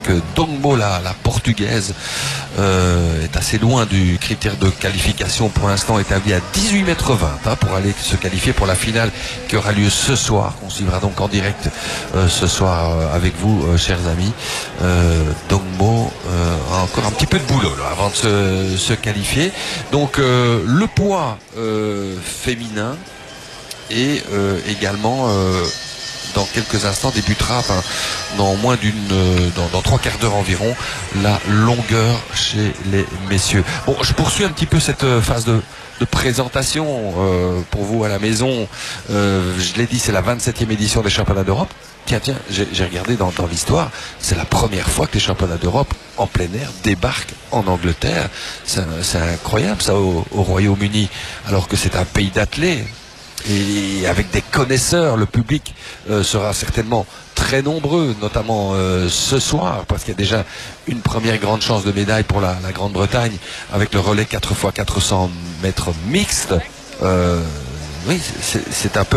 que Dongbo, la portugaise, est assez loin du critère de qualification pour l'instant établi à 18,20 m pour aller se qualifier pour la finale qui aura lieu ce soir. On suivra donc en direct ce soir avec vous, chers amis. Dongbo a encore un petit peu de boulot là, avant de se qualifier. Donc le poids féminin et également dans quelques instants débutera, dans moins dans 3 quarts d'heure environ, la longueur chez les messieurs. Bon, je poursuis un petit peu cette phase de présentation pour vous à la maison. Je l'ai dit, c'est la 27e édition des championnats d'Europe. Tiens, j'ai regardé dans l'histoire, c'est la première fois que les championnats d'Europe en plein air débarquent en Angleterre. C'est incroyable ça au Royaume-Uni, alors que c'est un pays d'athlètes. Et avec des connaisseurs, le public sera certainement très nombreux, notamment ce soir, parce qu'il y a déjà une première grande chance de médaille pour la Grande-Bretagne avec le relais 4x400 mètres mixte. Oui, c'est un peu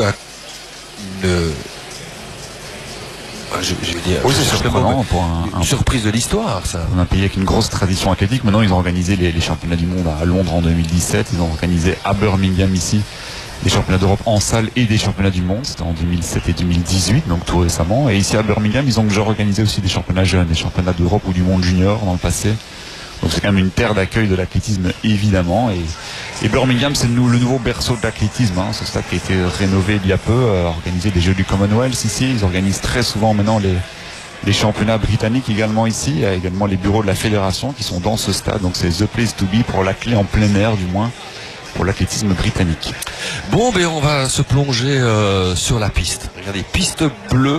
je vais dire, oui, c'est surprenant pour une surprise de l'histoire, ça. On a un pays avec une grosse tradition athlétique. Maintenant, ils ont organisé les championnats du monde à Londres en 2017. Ils ont organisé à Birmingham ici des championnats d'Europe en salle et des championnats du monde. C'était en 2007 et 2018, donc tout récemment. Et ici à Birmingham, ils ont déjà organisé aussi des championnats jeunes, des championnats d'Europe ou du monde junior dans le passé. Donc c'est quand même une terre d'accueil de l'athlétisme, évidemment. Et Birmingham, c'est le nouveau berceau de l'athlétisme. Ce stade qui a été rénové il y a peu, a organisé des Jeux du Commonwealth ici. Ils organisent très souvent maintenant les championnats britanniques également ici. Il y a également les bureaux de la fédération qui sont dans ce stade. Donc c'est the place to be pour l'athlète en plein air, du moins, pour l'athlétisme britannique. Bon, ben on va se plonger sur la piste. Regardez, piste bleue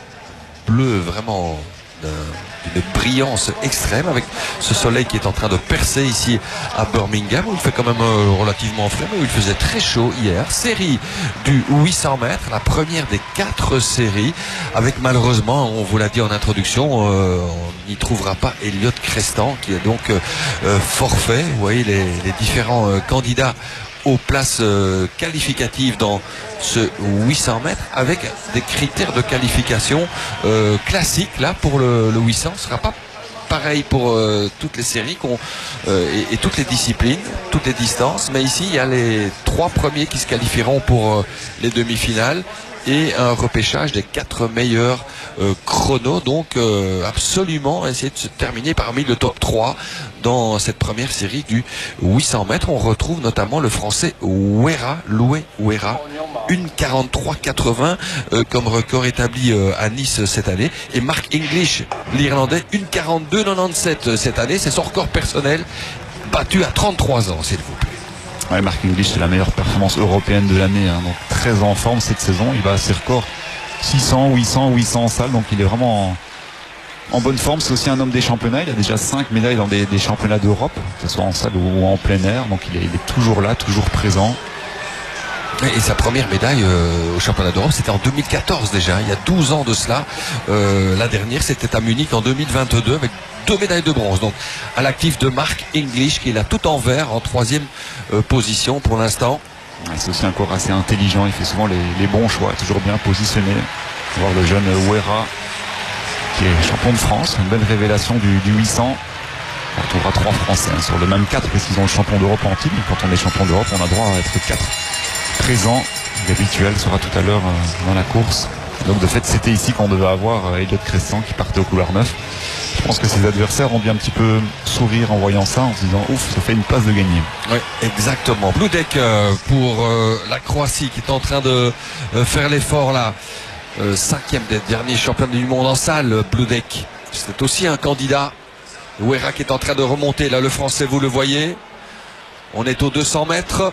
vraiment d'une brillance extrême, avec ce soleil qui est en train de percer ici à Birmingham, où il fait quand même relativement frais, mais où il faisait très chaud hier. Série du 800 mètres, la première des 4 séries, avec malheureusement, on vous l'a dit en introduction, on n'y trouvera pas Elliott Crestan, qui est donc forfait. Vous voyez les différents candidats aux places qualificatives dans ce 800 mètres, avec des critères de qualification classiques. Là, pour le 800, ce ne sera pas pareil pour toutes les séries et toutes les disciplines, toutes les distances, mais ici il y a les 3 premiers qui se qualifieront pour les demi-finales et un repêchage des 4 meilleurs chronos, donc absolument essayer de se terminer parmi le top 3 dans cette première série du 800 mètres. On retrouve notamment le français Loué Ouera, 1,43,80 comme record établi à Nice cette année, et Mark English, l'Irlandais, 1,42,97 cette année. C'est son record personnel, battu à 33 ans, s'il vous plaît. Ouais, Mark English, c'est la meilleure performance européenne de l'année, donc très en forme cette saison. Il va à ses records 600, 800 en salle, donc il est vraiment en bonne forme. C'est aussi un homme des championnats. Il a déjà 5 médailles dans des championnats d'Europe, que ce soit en salle ou en plein air, donc il est toujours là, toujours présent. Et sa première médaille au championnat d'Europe, c'était en 2014 déjà, il y a 12 ans de cela. La dernière, c'était à Munich en 2022 avec 2 médailles de bronze. Donc à l'actif de Mark English, qui est là tout en vert en 3e position pour l'instant. C'est aussi un corps assez intelligent, il fait souvent les bons choix, toujours bien positionné. On va voir le jeune Ouera, qui est champion de France, une belle révélation du 800. On retrouvera 3 Français sur le même 4, parce qu'ils ont le champion d'Europe en titre. Quand on est champion d'Europe, on a droit à être 4 présents. L'habituel sera tout à l'heure dans la course. Donc de fait, c'était ici qu'on devait avoir Elliott Crestan qui partait au couloir 9. Je pense que ses adversaires ont dû un petit peu sourire en voyant ça, en se disant ouf, ça fait une place de gagner. Oui, exactement. Bloudek pour la Croatie, qui est en train de faire l'effort là. 5e des derniers champions du monde en salle. Bloudek, c'est aussi un candidat. Ouera qui est en train de remonter là, le français, vous le voyez. On est aux 200 mètres.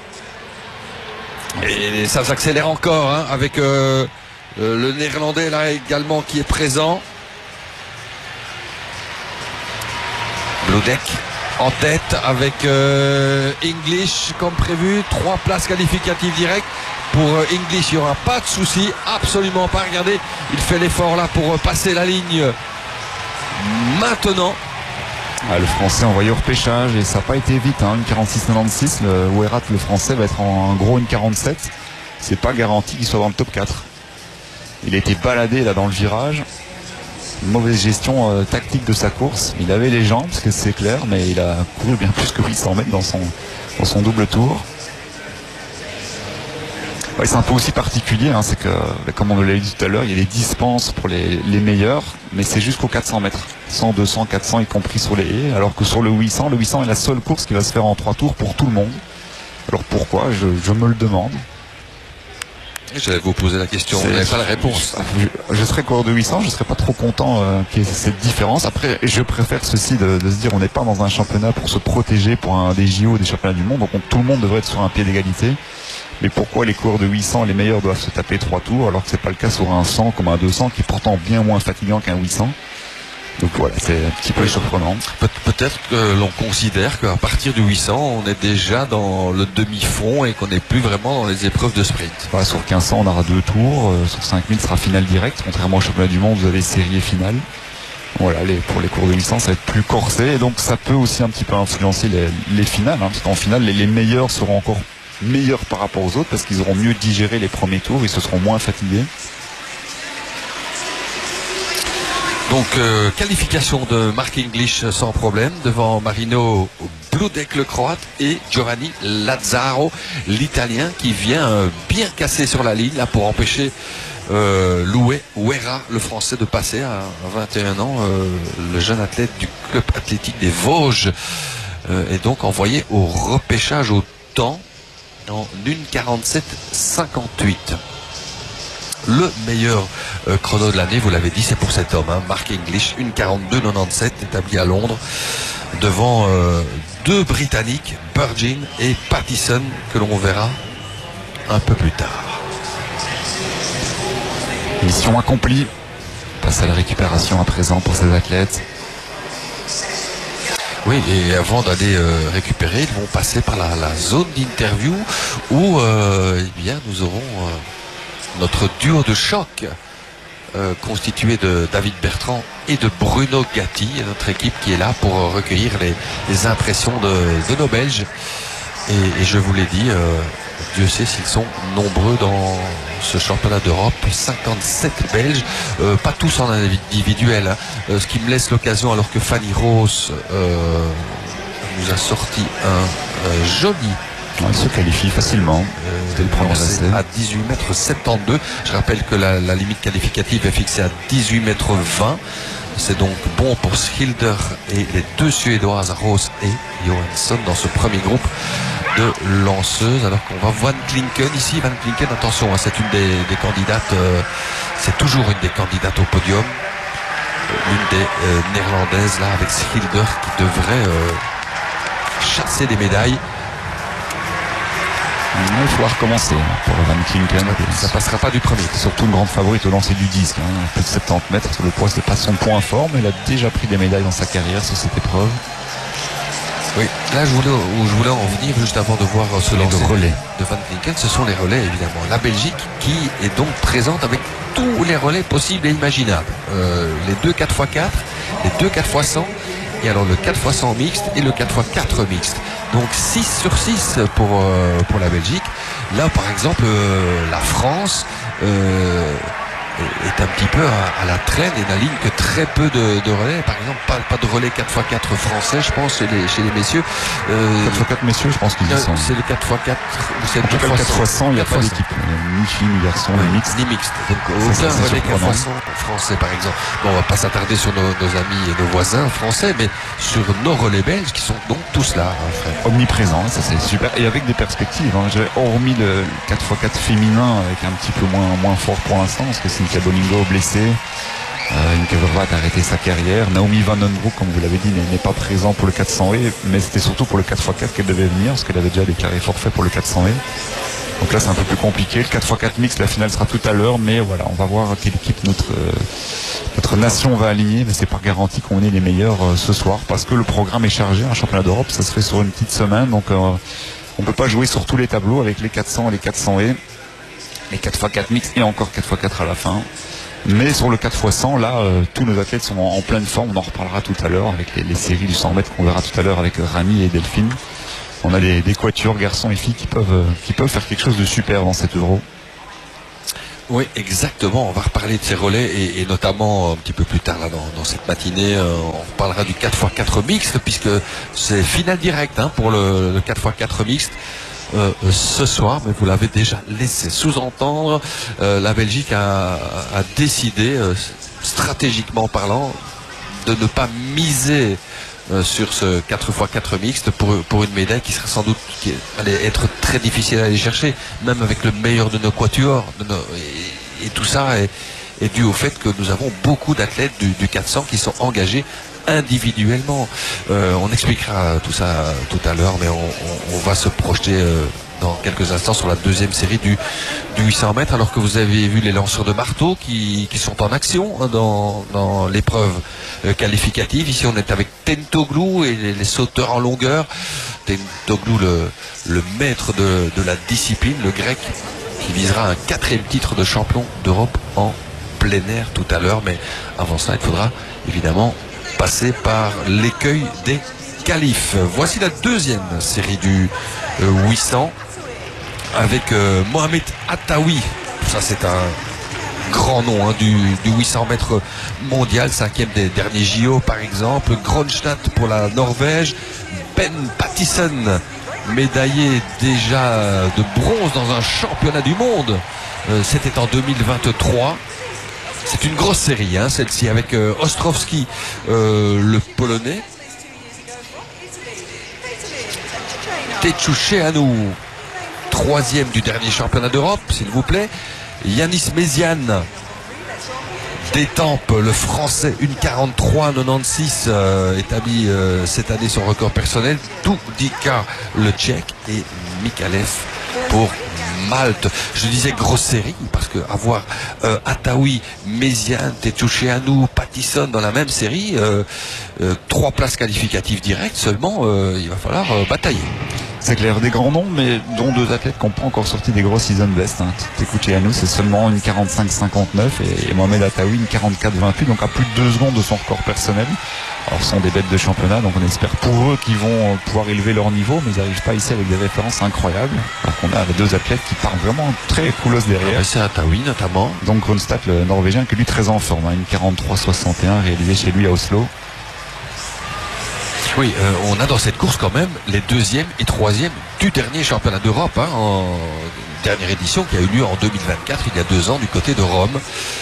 Et ça s'accélère encore avec le néerlandais là également qui est présent. Bloudek en tête avec English comme prévu. 3 places qualificatives directes. Pour English, il n'y aura pas de souci, absolument pas. Regardez, il fait l'effort là pour passer la ligne maintenant. Le français envoyé au repêchage, et ça n'a pas été vite, une 46,96. Le Ouerat, le français, va être en gros une 47. C'est pas garanti qu'il soit dans le top 4. Il a été baladé là dans le virage. mauvaise gestion tactique de sa course. Il avait les jambes, parce que c'est clair, mais il a couru bien plus que 800 mètres dans son double tour. Ouais, c'est un peu aussi particulier, hein, c'est que, comme on l'a dit tout à l'heure, il y a des dispenses pour les meilleurs, mais c'est jusqu'aux 400 mètres. 100, 200, 400, y compris sur les haies, alors que sur le 800 est la seule course qui va se faire en 3 tours pour tout le monde. Alors pourquoi, je me le demande. J'allais vous poser la question, vous n'avez pas la réponse. Je serais coureur de 800, je serais pas trop content qu'il y ait cette différence. Après, je préfère ceci de se dire on n'est pas dans un championnat pour se protéger pour des JO, des championnats du monde, donc tout le monde devrait être sur un pied d'égalité. Mais pourquoi les coureurs de 800, les meilleurs, doivent se taper 3 tours alors que c'est pas le cas sur un 100 comme un 200 qui est pourtant bien moins fatigant qu'un 800. Donc voilà, c'est un petit peu surprenant. Peut-être que l'on considère qu'à partir du 800, on est déjà dans le demi-fond et qu'on n'est plus vraiment dans les épreuves de sprint. Voilà, sur 1500, on aura 2 tours. Sur 5000, ce sera finale directe. Contrairement au championnat du monde, vous avez série et finale. Voilà, pour les cours de 800, ça va être plus corsé. Et donc ça peut aussi un petit peu influencer les finales. Hein, parce qu'en finale, les meilleurs seront encore meilleurs par rapport aux autres parce qu'ils auront mieux digéré les premiers tours, ils se seront moins fatigués. Donc qualification de Mark English sans problème devant Marino Bludek le croate et Giovanni Lazzaro l'italien qui vient bien casser sur la ligne là pour empêcher Loué Ouera le français de passer à 21 ans. Le jeune athlète du club athlétique des Vosges est donc envoyé au repêchage au temps en 1:47,58. Le meilleur chrono de l'année, vous l'avez dit, c'est pour cet homme, hein, Mark English, 1:42,97, établi à Londres, devant 2 Britanniques, Burgin et Pattison, que l'on verra un peu plus tard. Mission accomplie. On passe à la récupération à présent pour ces athlètes. Oui, et avant d'aller récupérer, ils vont passer par la zone d'interview où eh bien, nous aurons notre duo de choc constitué de David Bertrand et de Bruno Gatti, notre équipe qui est là pour recueillir les impressions de nos Belges. Et je vous l'ai dit, Dieu sait s'ils sont nombreux dans ce championnat d'Europe, 57 Belges, pas tous en individuel, hein, ce qui me laisse l'occasion, alors que Fanny Rose nous a sorti un joli. Il se qualifie facilement. Dès le premier essai à 18,72 m. Je rappelle que la limite qualificative est fixée à 18,20 m. C'est donc bon pour Schilder et les 2 Suédoises, Rose et Johansson, dans ce premier groupe de lanceuses. Alors qu'on voit Van Klinken ici. Van Klinken, attention, hein, c'est une des candidates, c'est toujours une des candidates au podium. L'une des néerlandaises là avec Schilder qui devrait chasser des médailles. Il va falloir recommencer pour Van Klinken. Ça passera pas du premier. C'est surtout une grande favorite au lancer du disque. Hein. Plus de 70 mètres. Le poids, c'est pas son point fort, mais elle a déjà pris des médailles dans sa carrière sur cette épreuve. Oui, là je voulais en venir juste avant de voir ce lancer de relais de Van Klinken. Ce sont les relais, évidemment. La Belgique qui est donc présente avec tous les relais possibles et imaginables. Les 2 4x4, les 2 4x100, et alors le 4x100 mixte et le 4x4 mixte. Donc 6 sur 6 pour la Belgique. Là, par exemple, la France est un petit peu à la traîne et n'aligne que très peu de relais. Par exemple, pas de relais 4x4 français, je pense, chez les messieurs. 4x4 messieurs, je pense qu'ils y sont. C'est le 4x4, c'est le 4x100, il n'y a pas d'équipe. Ni filles, ni garçons, ni mixtes. Ni mixte. Donc aucun relais 4x100 français, par exemple. Bon, on va pas s'attarder sur nos amis et nos voisins français, mais sur nos relais belges qui sont donc tous là, hein, frère. Omniprésents, ça c'est super. Et avec des perspectives, hein. Hormis le 4x4 féminin, avec un petit peu moins fort pour l'instant, parce que Cynthia Bolingo blessée, Inke Vervaat a arrêté sa carrière, Naomi Van Den Broek, comme vous l'avez dit, n'est pas présent pour le 400 et, mais c'était surtout pour le 4x4 qu'elle devait venir, parce qu'elle avait déjà déclaré forfait pour le 400 et. Donc là c'est un peu plus compliqué. Le 4x4 mix, la finale sera tout à l'heure, mais voilà, on va voir quelle équipe notre nation va aligner, mais c'est pas garanti qu'on ait les meilleurs ce soir, parce que le programme est chargé. Un championnat d'Europe, ça se fait sur une petite semaine, donc on peut pas jouer sur tous les tableaux avec les 400 et les 400 et les 4x4 mix et encore 4x4 à la fin. Mais sur le 4x100, là, tous nos athlètes sont en pleine forme. On en reparlera tout à l'heure avec les séries du 100 mètres qu'on verra tout à l'heure avec Rami et Delphine. On a des quatuors, garçons et filles qui peuvent faire quelque chose de super dans cet Euro. Oui, exactement. On va reparler de ces relais et notamment un petit peu plus tard là dans cette matinée, on parlera du 4x4 mixte puisque c'est finale directe pour le 4x4 mixte. Ce soir, mais vous l'avez déjà laissé sous-entendre, la Belgique a décidé, stratégiquement parlant, de ne pas miser sur ce 4x4 mixte pour une médaille qui serait sans doute qui allait être très difficile à aller chercher, même avec le meilleur de nos quatuors. Et tout ça est dû au fait que nous avons beaucoup d'athlètes du 400 qui sont engagés individuellement. On expliquera tout ça tout à l'heure, mais on va se projeter dans quelques instants sur la deuxième série du 800 mètres, alors que vous avez vu les lanceurs de marteau qui sont en action dans l'épreuve qualificative. Ici on est avec Tentoglou et les sauteurs en longueur. Tentoglou, le maître de la discipline, le grec, qui visera un 4e titre de champion d'Europe en plein air tout à l'heure, mais avant ça il faudra évidemment passer par l'écueil des qualifs. Voici la deuxième série du 800 avec Mohamed Attaoui. Ça c'est un grand nom du 800 mètres mondial, 5e des derniers JO par exemple. Gronstadt pour la Norvège. Ben Pattison, médaillé déjà de bronze dans un championnat du monde. C'était en 2023. C'est une grosse série, celle-ci, avec Ostrowski, le Polonais. Tchétchoucheanu, 3e du dernier championnat d'Europe, s'il vous plaît. Yanis Mézian d'Étampes, le Français, 1,43,96, établi cette année son record personnel. Doudika, le Tchèque, et Mikalev pour Malte. Je disais grosse série parce que avoir Attaoui, Mézian, Tchétchoucheanu, Pattison dans la même série, 3 places qualificatives directes seulement, il va falloir batailler. C'est clair, des grands noms, mais dont 2 athlètes qui n'ont pas encore sorti des gros season best. Tchétchoucheanu, c'est seulement une 45,59 et Mohamed Attaoui une 44,28, donc à plus de 2 secondes de son record personnel. Alors ce sont des bêtes de championnat, donc on espère pour eux qu'ils vont pouvoir élever leur niveau, mais ils n'arrivent pas ici avec des références incroyables. Alors qu'on a 2 athlètes qui partent vraiment très coolos derrière. C'est Attaoui notamment. Donc Gronstadt, le Norvégien, qui est lui très en forme, une 43,61 réalisée chez lui à Oslo. Oui, on a dans cette course quand même les 2e et 3e du dernier championnat d'Europe en dernière édition qui a eu lieu en 2024, il y a 2 ans, du côté de Rome,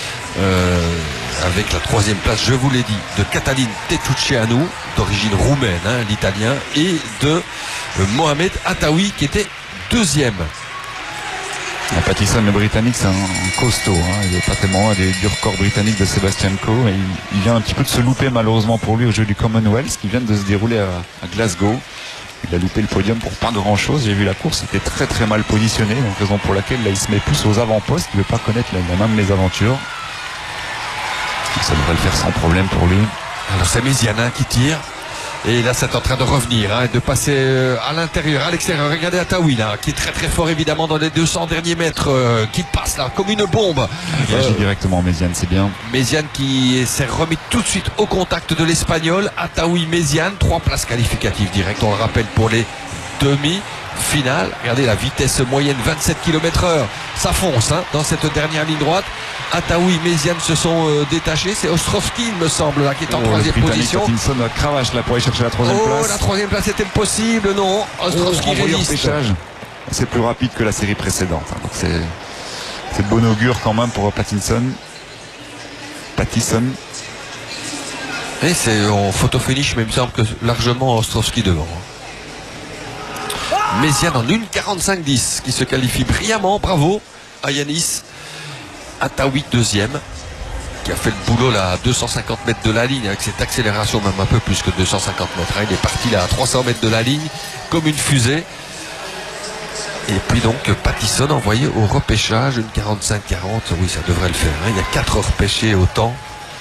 avec la 3e place, je vous l'ai dit, de Catalin Tchétchoucheanu, d'origine roumaine, l'italien, et de Mohamed Attaoui qui était 2e. Pattison, le Britannique, c'est un costaud. Il n'est pas tellement loin du record britannique de Sébastien Coe. Et il vient un petit peu de se louper malheureusement pour lui au jeu du Commonwealth qui vient de se dérouler à Glasgow. Il a loupé le podium pour pas grand chose. J'ai vu la course, il était très très mal positionné. Donc raison pour laquelle là, il se met plus aux avant-postes. Il ne veut pas connaître la même mésaventure. Ça devrait le faire sans problème pour lui. Alors c'est Méziana qui tire. Et là c'est en train de revenir, de passer à l'intérieur, à l'extérieur. Regardez Attaoui là, qui est très très fort évidemment dans les 200 derniers mètres, qui passe là comme une bombe. Il agit directement Méziane, c'est bien. Méziane qui s'est remis tout de suite au contact de l'Espagnol. Attaoui, Méziane, 3 places qualificatives directes, on le rappelle, pour les demi-finales. Regardez la vitesse moyenne, 27 km/h. Ça fonce dans cette dernière ligne droite. Attaoui, Méziane se sont détachés. C'est Ostrowski, il me semble, là, qui est en 3e position. Pattinson cravache là pour aller chercher la 3e place. La 3e place était possible, non. Ostrowski résiste. C'est plus rapide que la série précédente. Donc c'est de bon augure quand même pour Pattison. Et c'est en photo finish, mais il me semble que largement Ostrowski devant. Méziane en 1,45,10 qui se qualifie brillamment. Bravo à Yanis. Attaoui 2e, qui a fait le boulot là à 250 mètres de la ligne avec cette accélération, même un peu plus que 250 mètres. Il est parti là à 300 mètres de la ligne comme une fusée. Et puis donc Pattison envoyé au repêchage, une 45-40. Oui, ça devrait le faire. Il y a 4 repêchés au temps.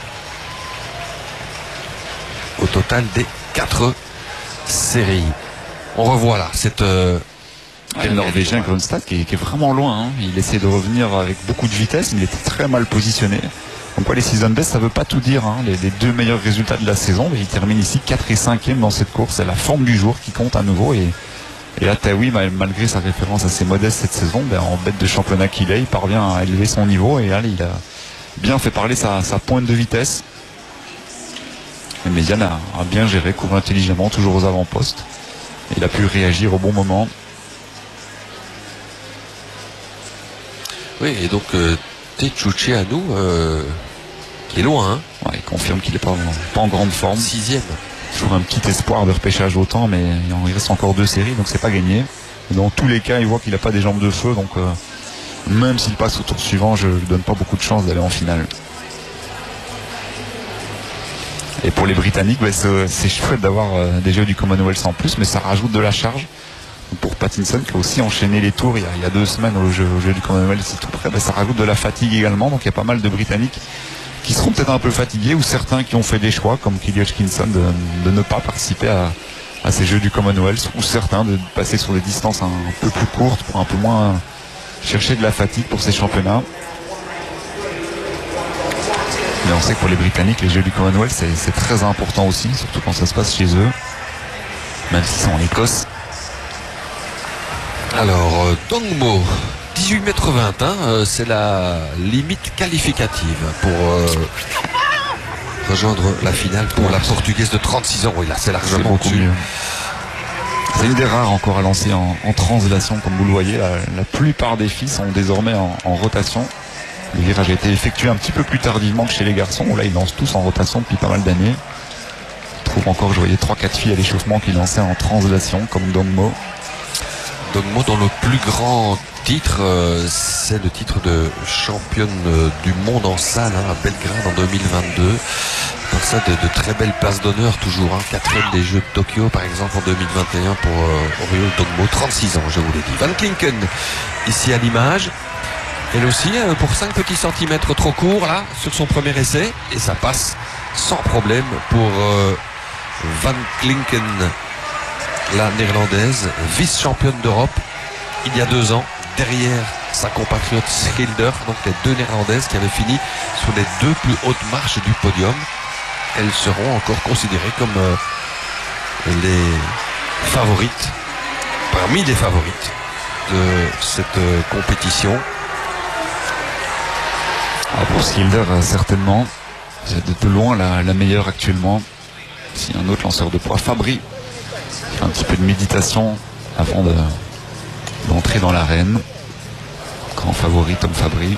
Au total des 4 séries. On revoit là cette... le Norvégien Gronstadt qui est vraiment loin. Il essaie de revenir avec beaucoup de vitesse, mais il était très mal positionné. Donc les season best, ça ne veut pas tout dire. Les 2 meilleurs résultats de la saison, mais il termine ici 4 et 5e dans cette course. C'est la forme du jour qui compte à nouveau. Et Et là, Taoui, malgré sa référence assez modeste cette saison, en bête de championnat qu'il est, il parvient à élever son niveau. Et là, il a bien fait parler sa pointe de vitesse. Et Méziane a bien géré, couru intelligemment, toujours aux avant-postes. Il a pu réagir au bon moment. Oui, et donc Techuche à nous, qui est loin. Hein. Ouais, il confirme qu'il n'est pas en grande forme. 6e. Toujours un petit espoir de repêchage au temps, mais il reste encore 2 séries, donc c'est pas gagné. Et dans tous les cas, il voit qu'il n'a pas des jambes de feu, donc même s'il passe au tour suivant, je ne lui donne pas beaucoup de chance d'aller en finale. Et pour les Britanniques, c'est chouette d'avoir des Jeux du Commonwealth en plus, mais ça rajoute de la charge. Pour Pattinson, qui a aussi enchaîné les tours il y a 2 semaines au jeu du Commonwealth, c'est tout près, ça rajoute de la fatigue également. Donc il y a pas mal de Britanniques qui seront peut-être un peu fatigués, ou certains qui ont fait des choix, comme Kelly Hodgkinson, de ne pas participer à ces Jeux du Commonwealth, ou certains de passer sur des distances un peu plus courtes pour un peu moins chercher de la fatigue pour ces championnats. Mais on sait que pour les Britanniques, les Jeux du Commonwealth, c'est très important aussi, surtout quand ça se passe chez eux, même si c'est en Écosse. Alors, Dongmo, 18,21 m, c'est la limite qualificative pour rejoindre la finale pour la Portugaise de 36 ans. Oui, là, c'est largement au-dessus. C'est une des rares encore à lancer en translation, comme vous le voyez. La plupart des filles sont désormais en rotation. Le virage a été effectué un petit peu plus tardivement que chez les garçons, où là, ils lancent tous en rotation depuis pas mal d'années. Je trouve encore, je voyais 3-4 filles à l'échauffement qui lançaient en translation, comme Dongmo. Dongmo, dont le plus grand titre, c'est le titre de championne du monde en salle à Belgrade en 2022. Donc ça, de très belles places d'honneur toujours. 4e des Jeux de Tokyo, par exemple, en 2021 pour Oriol Dongmo, 36 ans, je vous l'ai dit. Van Klinken, ici à l'image. Elle aussi, pour 5 petits centimètres trop court, là, sur son premier essai. Et ça passe sans problème pour Van Klinken, la néerlandaise, vice-championne d'Europe il y a 2 ans, derrière sa compatriote Schilder, donc les 2 néerlandaises qui avaient fini sur les 2 plus hautes marches du podium. Elles seront encore considérées comme les favorites, parmi les favorites de cette compétition. Pour Schilder, certainement, c'est de loin la meilleure actuellement. Si un autre lanceur de poids, Fabry, un petit peu de méditation avant d'entrer dans l'arène. Grand favori, Tom Fabry.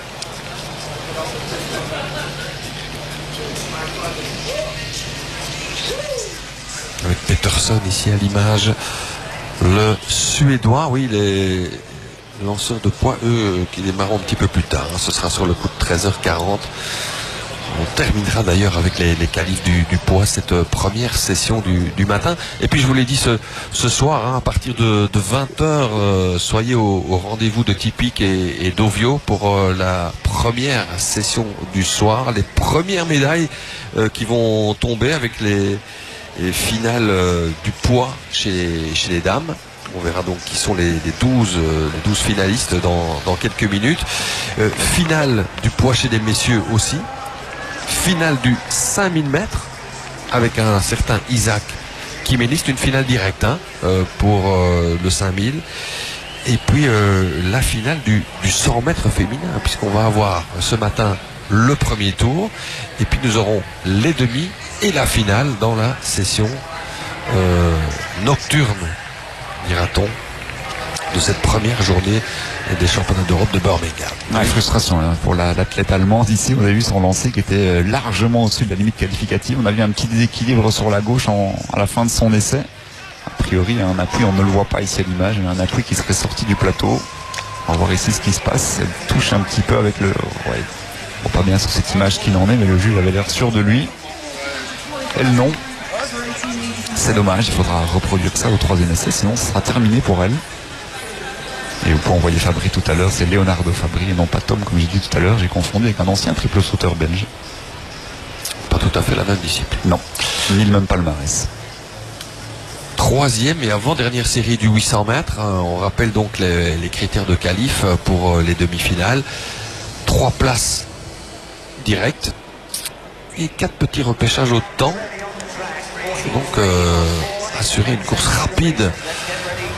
Avec Peterson ici à l'image, le Suédois, oui, les lanceurs de poids, eux, qui démarrent un petit peu plus tard. Ce sera sur le coup de 13h40. On terminera d'ailleurs avec les qualifs du poids, cette première session du matin. Et puis je vous l'ai dit ce soir, à partir de 20h, soyez au rendez-vous de Tipic et d'Ovio pour la première session du soir. Les premières médailles qui vont tomber avec les finales du poids chez les dames. On verra donc qui sont les 12 finalistes dans quelques minutes. Finale du poids chez les messieurs aussi. Finale du 5000 mètres avec un certain Isaac Kiménis, une finale directe pour le 5000. Et puis la finale du 100 mètres féminin, puisqu'on va avoir ce matin le premier tour. Et puis nous aurons les demi et la finale dans la session nocturne, dira-t-on, de cette première journée des championnats d'Europe de Birmingham. Frustration pour l'athlète allemande ici. On a vu son lancer qui était largement au-dessus de la limite qualificative. On a vu un petit déséquilibre sur la gauche à la fin de son essai. A priori, un appui, on ne le voit pas ici à l'image, mais un appui qui serait sorti du plateau. On va voir ici ce qui se passe. Elle touche un petit peu avec le... Ouais, on voit pas bien sur cette image qu'il en est, mais le juge avait l'air sûr de lui. Elle non. C'est dommage, il faudra reproduire ça au 3e essai, sinon ce sera terminé pour elle. Et vous pouvez envoyer Fabry tout à l'heure, c'est Leonardo Fabry et non pas Tom, comme j'ai dit tout à l'heure. J'ai confondu avec un ancien triple sauteur belge. Pas tout à fait la même discipline. Non, ni le même palmarès. 3e et avant-dernière série du 800 mètres. On rappelle donc les critères de qualif pour les demi-finales. 3 places directes et 4 petits repêchages au temps. Donc assurer une course rapide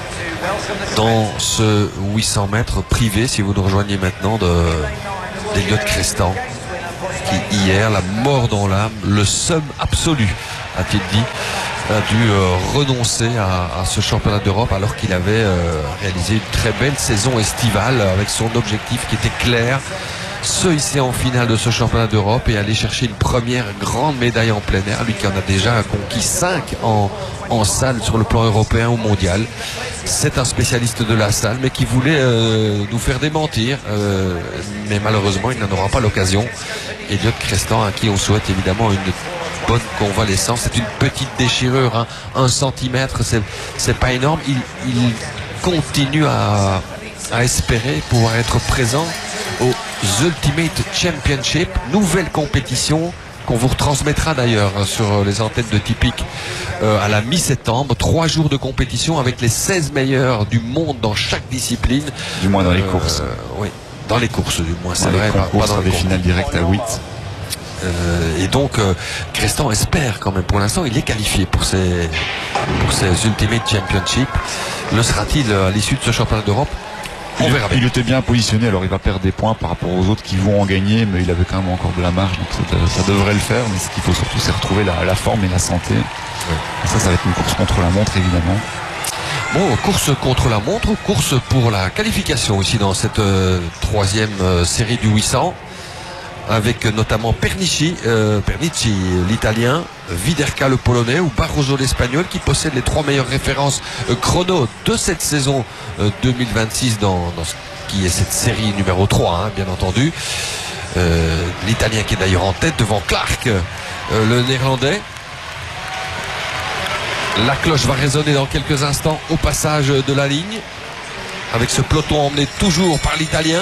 dans ce 800 mètres privé, si vous nous rejoignez maintenant, d'Elliott Crestan, qui hier, la mort dans l'âme, le somme absolu, a-t-il dit, a dû renoncer à ce championnat d'Europe alors qu'il avait réalisé une très belle saison estivale avec son objectif qui était clair, se hisser en finale de ce championnat d'Europe et aller chercher une première grande médaille en plein air, lui qui en a déjà conquis 5 en salle sur le plan européen ou mondial. C'est un spécialiste de la salle mais qui voulait nous faire démentir, mais malheureusement il n'en aura pas l'occasion. Elliott Crestan, à qui on souhaite évidemment une bonne convalescence. C'est une petite déchirure, hein. 1 centimètre, c'est pas énorme. Il continue à espérer pouvoir être présent aux Ultimate Championship, nouvelle compétition qu'on vous retransmettra d'ailleurs sur les antennes de Tipic à la mi-septembre. 3 jours de compétition avec les 16 meilleurs du monde dans chaque discipline. Du moins dans les courses. Oui, dans les courses du moins, c'est vrai. Pas dans les finales directes à 8. Et donc Crestan espère quand même, pour l'instant il est qualifié pour ces Ultimate Championship. Le sera-t-il à l'issue de ce championnat d'Europe? On verra bien. Il était bien positionné, alors il va perdre des points par rapport aux autres qui vont en gagner, mais il avait quand même encore de la marge, donc ça devrait le faire. Mais ce qu'il faut surtout, c'est retrouver la forme et la santé. Oui. Ça va être une course contre la montre évidemment. Bon, course contre la montre, course pour la qualification aussi dans cette 3e série du 800. Avec notamment Pernici l'italien, Widerka le polonais ou Barroso l'espagnol qui possèdent les 3 meilleures références chrono de cette saison 2026 dans ce qui est cette série numéro 3, hein, bien entendu. L'italien qui est d'ailleurs en tête devant Clark, le néerlandais. La cloche va résonner dans quelques instants au passage de la ligne avec ce peloton emmené toujours par l'italien.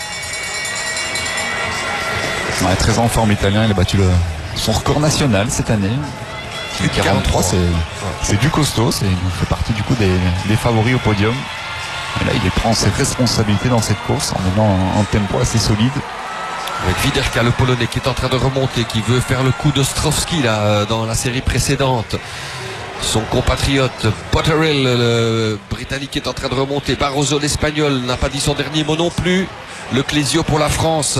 Ouais, très en forme italien, il a battu son record national cette année. 43, c'est du costaud, il fait partie du coup des favoris au podium. Et là il prend ses responsabilités dans cette course en menant un tempo assez solide. Avec Widerka le polonais qui est en train de remonter, qui veut faire le coup d'Ostrovski là dans la série précédente. Son compatriote Botterill, le britannique, est en train de remonter. Barroso l'espagnol n'a pas dit son dernier mot non plus. Le Clésio pour la France.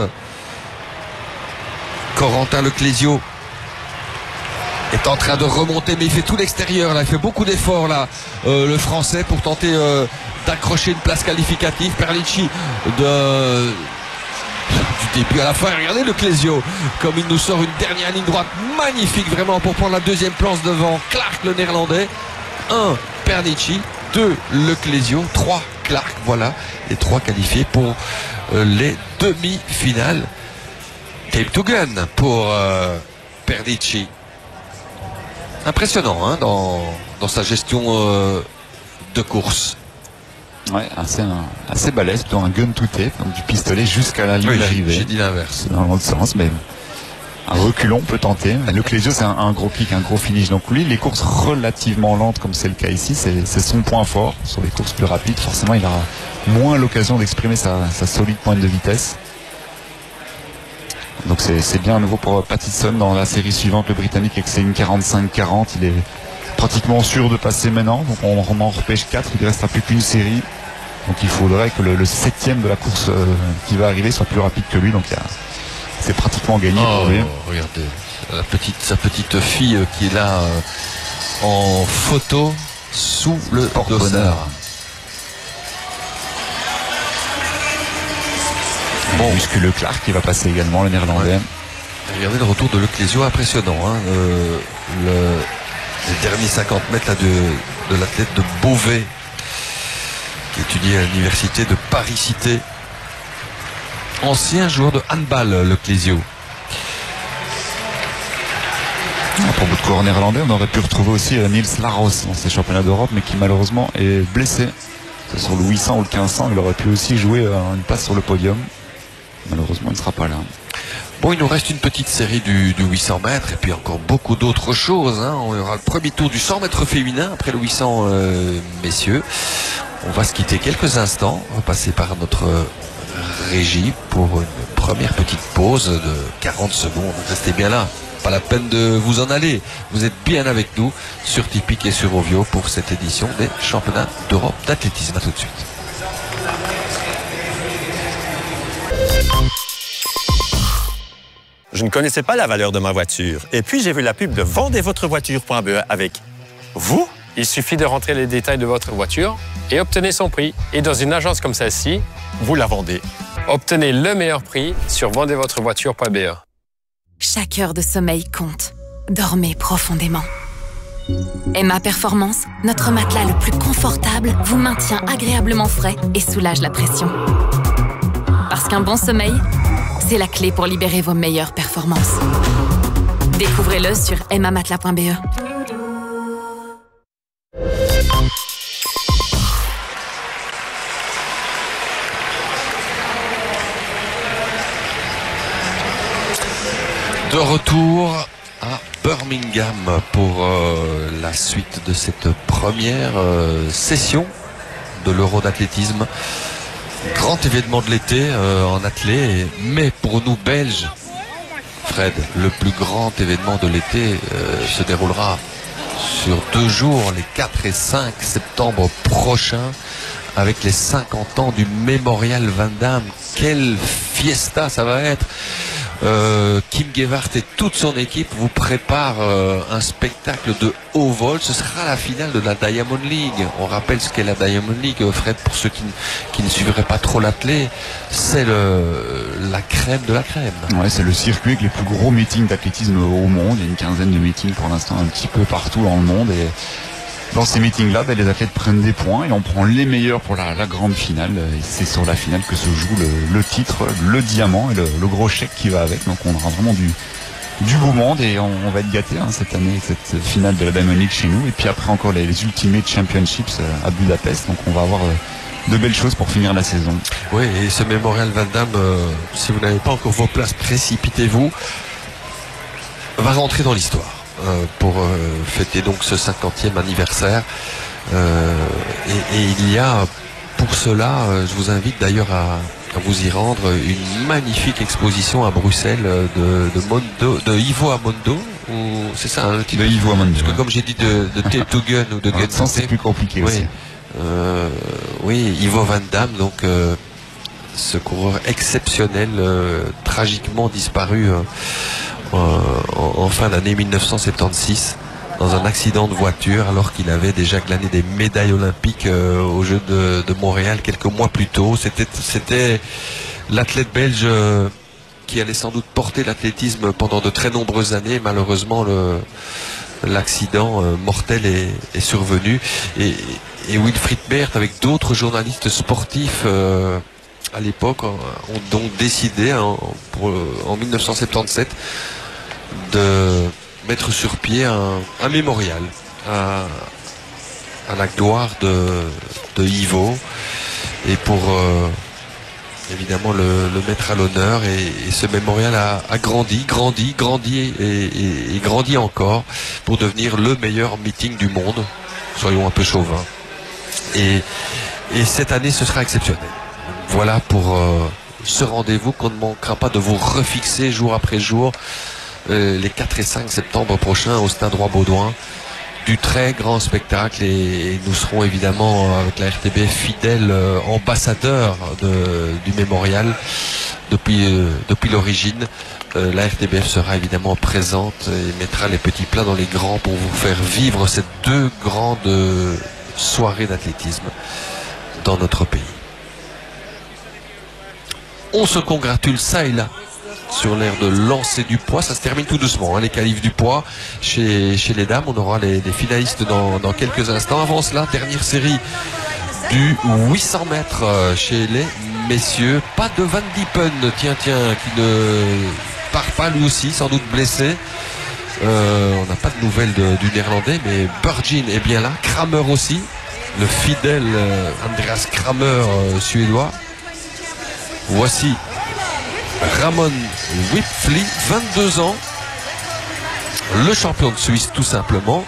Corentin Leclésio est en train de remonter, mais il fait tout l'extérieur là, il fait beaucoup d'efforts là, le français, pour tenter d'accrocher une place qualificative. Pernici du début à la fin, regardez Leclésio comme il nous sort une dernière ligne droite magnifique vraiment pour prendre la 2e place devant Clark le néerlandais. 1 Pernici, 2 Leclésio, 3 Clark, voilà les 3 qualifiés pour les demi-finales. Time to gun pour Pernici. Impressionnant hein, dans sa gestion de course. Ouais, assez balèze, plutôt un gun to tape, donc du pistolet jusqu'à la ligne d'arrivée. J'ai dit l'inverse. Dans l'autre sens, mais un reculon peut tenter. Leclésio, c'est un gros kick, un gros finish. Donc lui, les courses relativement lentes, comme c'est le cas ici, c'est son point fort. Sur les courses plus rapides, forcément, il aura moins l'occasion d'exprimer sa solide pointe de vitesse. Donc c'est bien à nouveau pour Pattison dans la série suivante, le Britannique, avec ses 45-40. Il est pratiquement sûr de passer maintenant. Donc on en repêche 4, il ne restera plus qu'une série. Donc il faudrait que le 7e de la course qui va arriver soit plus rapide que lui. Donc c'est pratiquement gagné pour lui. Regardez sa petite fille qui est là en photo sous le porte-bonheur. Bon, musculeux Clark qui va passer également, le néerlandais. Ouais. Regardez le retour de Leclésio, impressionnant. Hein, les derniers 50 mètres là, de l'athlète de Beauvais qui étudie à l'université de Paris-Cité. Ancien joueur de handball, Leclésio. À propos de coureur néerlandais, on aurait pu retrouver aussi Niels Laros dans ces championnats d'Europe, mais qui malheureusement est blessé. Sur le 800 ou le 1500, il aurait pu aussi jouer une place sur le podium. Malheureusement, il ne sera pas là. Bon, il nous reste une petite série du 800 mètres et puis encore beaucoup d'autres choses. Hein. On aura le premier tour du 100 mètres féminin après le 800 messieurs. On va se quitter quelques instants. On va passer par notre régie pour une première première petite pause de 40 secondes. Restez bien là. Pas la peine de vous en aller. Vous êtes bien avec nous sur Tipeee et sur Ovio pour cette édition des championnats d'Europe d'athlétisme. À tout de suite. Je ne connaissais pas la valeur de ma voiture. Et puis, j'ai vu la pub de vendezvotrevoiture.be avec vous. Il suffit de rentrer les détails de votre voiture et obtenez son prix. Et dans une agence comme celle-ci, Vous la vendez. obtenez le meilleur prix sur vendezvotrevoiture.be. Chaque heure de sommeil compte. Dormez profondément. Emma Performance, notre matelas le plus confortable, vous maintient agréablement frais et soulage la pression. Parce qu'un bon sommeil, c'est la clé pour libérer vos meilleures performances. Découvrez-le sur emmamatelas.be. De retour à Birmingham pour la suite de cette première session de l'Euro d'athlétisme. Grand événement de l'été en athlée, mais pour nous Belges, Fred, le plus grand événement de l'été se déroulera sur 2 jours, les 4 et 5 septembre prochains, avec les 50 ans du Mémorial Van Damme. Quelle fiesta ça va être! Kim Gewart et toute son équipe vous préparent un spectacle de haut vol. Ce sera la finale de la Diamond League. On rappelle ce qu'est la Diamond League, Fred, pour ceux qui ne suivraient pas trop l'athlé. C'est la crème de la crème. Ouais, c'est le circuit avec les plus gros meetings d'athlétisme au monde. Il y a une quinzaine de meetings pour l'instant un petit peu partout dans le monde. Et dans ces meetings-là, les athlètes prennent des points et on prend les meilleurs pour la grande finale. Et c'est sur la finale que se joue le titre, le diamant et le gros chèque qui va avec. Donc on aura vraiment du beau monde et on va être gâtés cette année avec cette finale de la Diamond League chez nous. Et puis après encore les Ultimate Championships à Budapest. Donc on va avoir de belles choses pour finir la saison. Oui, et ce Mémorial Van Damme, si vous n'avez pas encore vos places, précipitez-vous, va rentrer dans l'histoire. Pour fêter donc ce 50e anniversaire et il y a pour cela, je vous invite d'ailleurs à vous y rendre, une magnifique exposition à Bruxelles de Ivo Amondo, c'est ça le titre de Ivo Amondo, parce que comme j'ai dit de Tape to Gun ou de Gun sens c'est plus compliqué aussi. Oui, Ivo Van Damme, donc ce coureur exceptionnel, tragiquement disparu en fin d'année 1976 dans un accident de voiture alors qu'il avait déjà glané des médailles olympiques aux Jeux de Montréal quelques mois plus tôt. C'était l'athlète belge qui allait sans doute porter l'athlétisme pendant de très nombreuses années. Malheureusement, l'accident mortel est survenu et Wilfried Bert avec d'autres journalistes sportifs à l'époque ont donc décidé en 1977 de mettre sur pied un mémorial à la gloire de Ivo et pour évidemment le mettre à l'honneur et ce mémorial a grandi et grandi encore pour devenir le meilleur meeting du monde, soyons un peu chauvins, et cette année ce sera exceptionnel. Voilà pour ce rendez-vous qu'on ne manquera pas de vous refixer jour après jour les 4 et 5 septembre prochains au Stade Roi-Baudouin. Du très grand spectacle et nous serons évidemment avec la RTBF fidèles ambassadeurs du mémorial depuis l'origine. La RTBF sera évidemment présente et mettra les petits plats dans les grands pour vous faire vivre ces 2 grandes soirées d'athlétisme dans notre pays. On se congratule ça et là sur l'ère de lancer du poids. Ça se termine tout doucement, les qualifs du poids chez les dames. On aura les finalistes dans quelques instants. Avant cela, dernière série du 800 mètres chez les messieurs. Pas de Van Diepen, tiens, qui ne part pas lui aussi, sans doute blessé. On n'a pas de nouvelles du néerlandais, mais Burgin est bien là. Kramer aussi, le fidèle Andreas Kramer suédois. Voici Ramon Wipfli, 22 ans, le champion de Suisse tout simplement.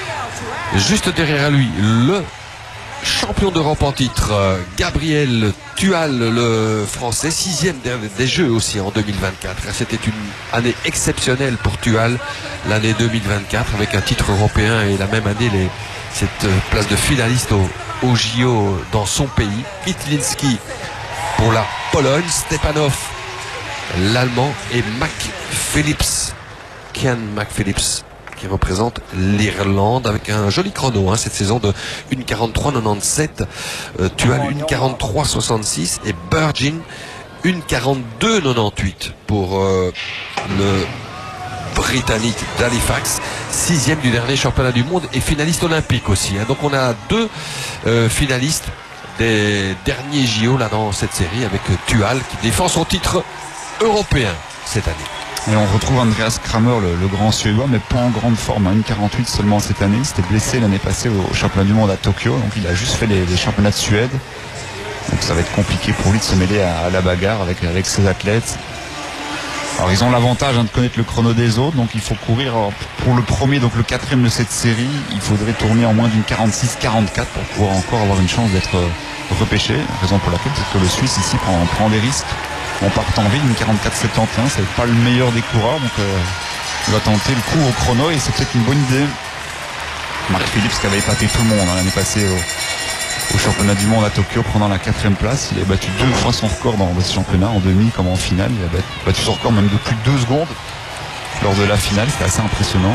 Juste derrière lui, le champion d'Europe en titre, Gabriel Tual, le français, 6e des Jeux aussi en 2024. C'était une année exceptionnelle pour Tual, l'année 2024, avec un titre européen et la même année cette place de finaliste au JO dans son pays. Itlinski pour la Pologne, Stepanov l'Allemand et McPhillips, Kian McPhillips, qui représente l'Irlande avec un joli chrono cette saison de 1:43,97, Tual 1:43,66 et Burgin 1:42,98 pour le Britannique d'Halifax, 6e du dernier championnat du monde et finaliste olympique aussi. Donc on a 2 finalistes des derniers JO là dans cette série, avec Tual qui défend son titre européen cette année. Et on retrouve Andreas Kramer, le grand suédois, mais pas en grande forme. 1:48 seulement cette année. Il s'était blessé l'année passée au championnat du monde à Tokyo. Donc il a juste fait les championnats de Suède. Donc ça va être compliqué pour lui de se mêler à la bagarre avec ses athlètes. Alors ils ont l'avantage de connaître le chrono des autres. Donc il faut courir pour le premier, donc le 4e de cette série. Il faudrait tourner en moins d'une 46-44 pour pouvoir encore avoir une chance d'être repêché. Raison pour laquelle peut-être que le Suisse ici prend des risques. On part en ville, une 44-71, c'est pas le meilleur des coureurs, donc il va tenter le coup au chrono et c'est peut-être une bonne idée. Mark Phillips qui avait épaté tout le monde l'année passée au championnat du monde à Tokyo, prenant la 4e place. Il a battu 2 fois son record dans ce championnat, en demi comme en finale. Il a battu son record même de plus de 2 secondes lors de la finale, c'était assez impressionnant.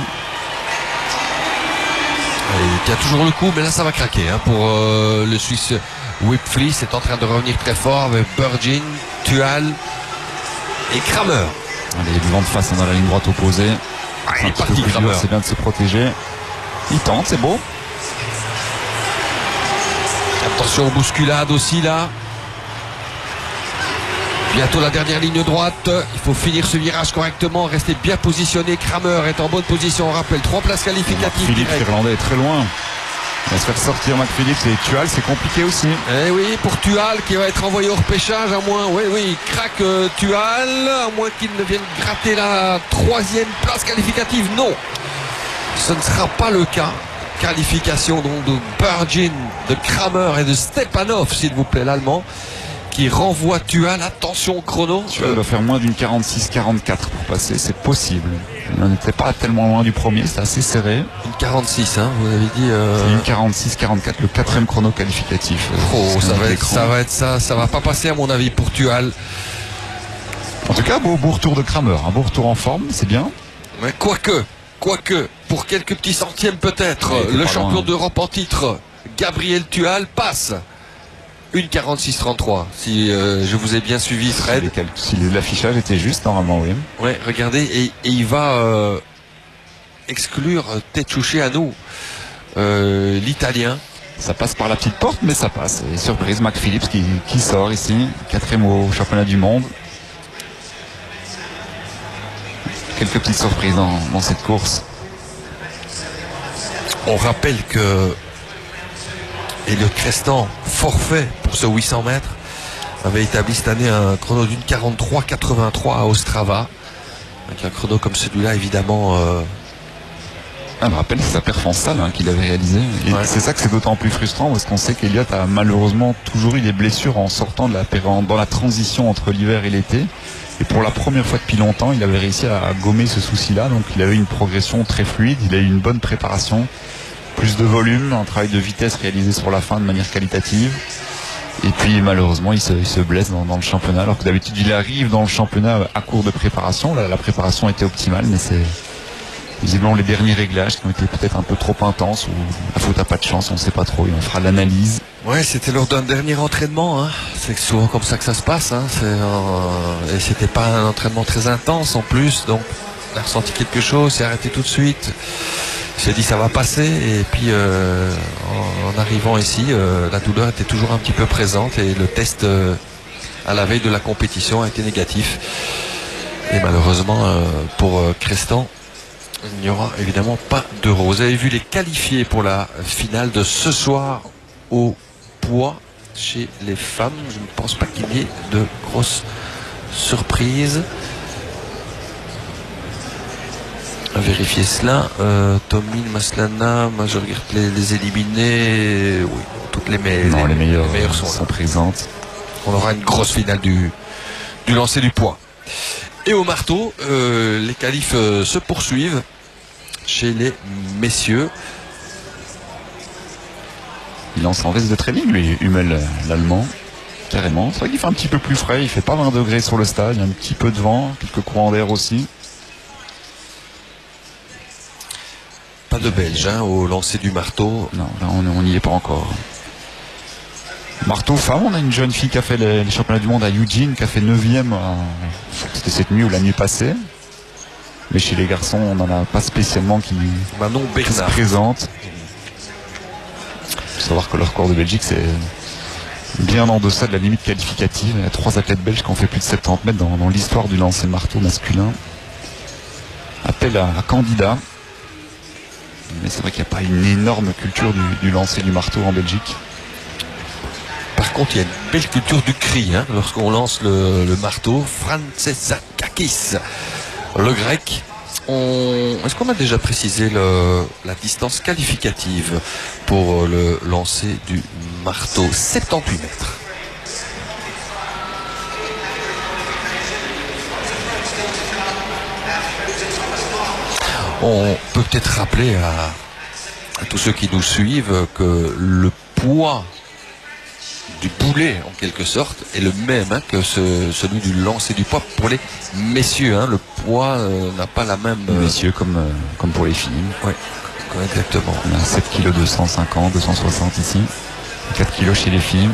Il y a toujours le coup, mais là ça va craquer pour le Suisse. Whipfly c'est en train de revenir très fort avec Burgin, Tual et Kramer. Allez, du vent de face dans la ligne droite opposée. Il est parti, Kramer. C'est bien de se protéger. Il tente, c'est beau. Attention aux bousculades aussi là. Bientôt la dernière ligne droite. Il faut finir ce virage correctement, rester bien positionné. Kramer est en bonne position. On rappelle 3 places qualificatives. Philippe l'Irlandais est très loin. Il va se faire sortir McPhillips et Tual, c'est compliqué aussi. Eh oui, pour Tual qui va être envoyé au repêchage, à moins, il craque Tual, à moins qu'il ne vienne gratter la 3e place qualificative. Non, ce ne sera pas le cas. Qualification donc de Burgin, de Kramer et de Stepanov, s'il vous plaît, l'Allemand, qui renvoie Tual. Attention au chrono. Tual doit faire moins d'une 46-44 pour passer, c'est possible. Il n'était pas tellement loin du premier, c'était assez serré. Une 46, vous avez dit. C'est une 46-44, le 4e chrono qualificatif. Ça va pas passer à mon avis pour Tual. En tout cas, beau retour de Kramer, un beau retour en forme, c'est bien. Mais quoique, pour quelques petits centièmes peut-être, le champion d'Europe en titre, Gabriel Tual, passe. 1:46,33 si je vous ai bien suivi, Fred. Si l'affichage était juste, normalement, oui. Ouais, regardez, et il va exclure Tetsushi Hanou, l'Italien. Ça passe par la petite porte, mais ça passe. Et surprise, McPhillips qui sort ici, 4e au championnat du monde. Quelques petites surprises dans cette course. On rappelle que Elliot Crestan, forfait pour ce 800 mètres, avait établi cette année un chrono d'une 43,83 à Ostrava. Avec un chrono comme celui-là, évidemment. On me rappelle, c'est sa perf en salle qu'il avait réalisé. Et c'est ça que c'est d'autant plus frustrant parce qu'on sait qu'Elliot a malheureusement toujours eu des blessures en sortant dans la transition entre l'hiver et l'été. Et pour la première fois depuis longtemps, il avait réussi à gommer ce souci-là. Donc il avait eu une progression très fluide, il a eu une bonne préparation. Plus de volume, un travail de vitesse réalisé sur la fin de manière qualitative. Et puis malheureusement il se blesse dans le championnat, alors que d'habitude il arrive dans le championnat à court de préparation. Là, la préparation était optimale, mais c'est visiblement les derniers réglages qui ont été peut-être un peu trop intenses, ou la faute à pas de chance, on ne sait pas trop, et on fera l'analyse. Ouais, c'était lors d'un dernier entraînement, c'est souvent comme ça que ça se passe, et c'était pas un entraînement très intense en plus, donc on a ressenti quelque chose, s'est arrêté tout de suite. J'ai dit ça va passer, et puis en arrivant ici, la douleur était toujours un petit peu présente, et le test à la veille de la compétition a été négatif. Et malheureusement pour Crestan, il n'y aura évidemment pas d'euro. Vous avez vu les qualifiés pour la finale de ce soir au poids chez les femmes. Je ne pense pas qu'il y ait de grosses surprises. À vérifier cela. Tomine, Maslana, je regarde les éliminés. Oui, toutes les meilleures sont présentes. On aura une grosse finale du lancer du poids. Et au marteau, les qualifs se poursuivent chez les messieurs. Il lance en veste de training, lui, Hummel, l'Allemand. Carrément. C'est vrai qu'il fait un petit peu plus frais. Il fait pas 20 degrés sur le stade. Il y a un petit peu de vent, quelques courants d'air aussi. Pas de Belge au lancer du marteau. Non, là on n'y est pas encore. Marteau femme, on a une jeune fille qui a fait les championnats du monde à Eugene, qui a fait 9e. C'était cette nuit ou la nuit passée. Mais chez les garçons, on n'en a pas spécialement qui se présente. Il faut savoir que le record de Belgique, c'est bien en deçà de la limite qualificative. Il y a 3 athlètes belges qui ont fait plus de 70 mètres dans l'histoire du lancer marteau masculin. Appel à candidat. Mais c'est vrai qu'il n'y a pas une énorme culture du lancer du marteau en Belgique. Par contre, il y a une belle culture du cri lorsqu'on lance le marteau. Francesakakis, le grec. Est-ce qu'on a déjà précisé la distance qualificative pour le lancer du marteau? 78 mètres. On peut peut-être rappeler à tous ceux qui nous suivent que le poids du boulet, en quelque sorte, est le même que celui du lancer du poids pour les messieurs. Le poids n'a pas la même... Messieurs comme pour les filles. Oui, exactement. On a 7 kg 250, 260 ici. 4 kg chez les filles.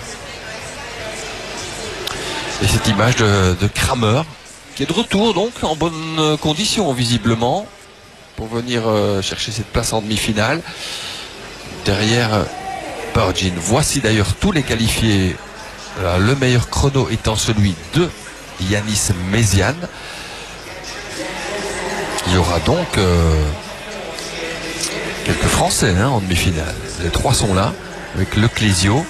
Et cette image de Kramer, qui est de retour donc, en bonne condition visiblement, pour venir chercher cette place en demi-finale. Derrière Burgin. Voici d'ailleurs tous les qualifiés. Le meilleur chrono étant celui de Yanis Méziane. Il y aura donc quelques Français en demi-finale. Les 3 sont là, avec Le Clésio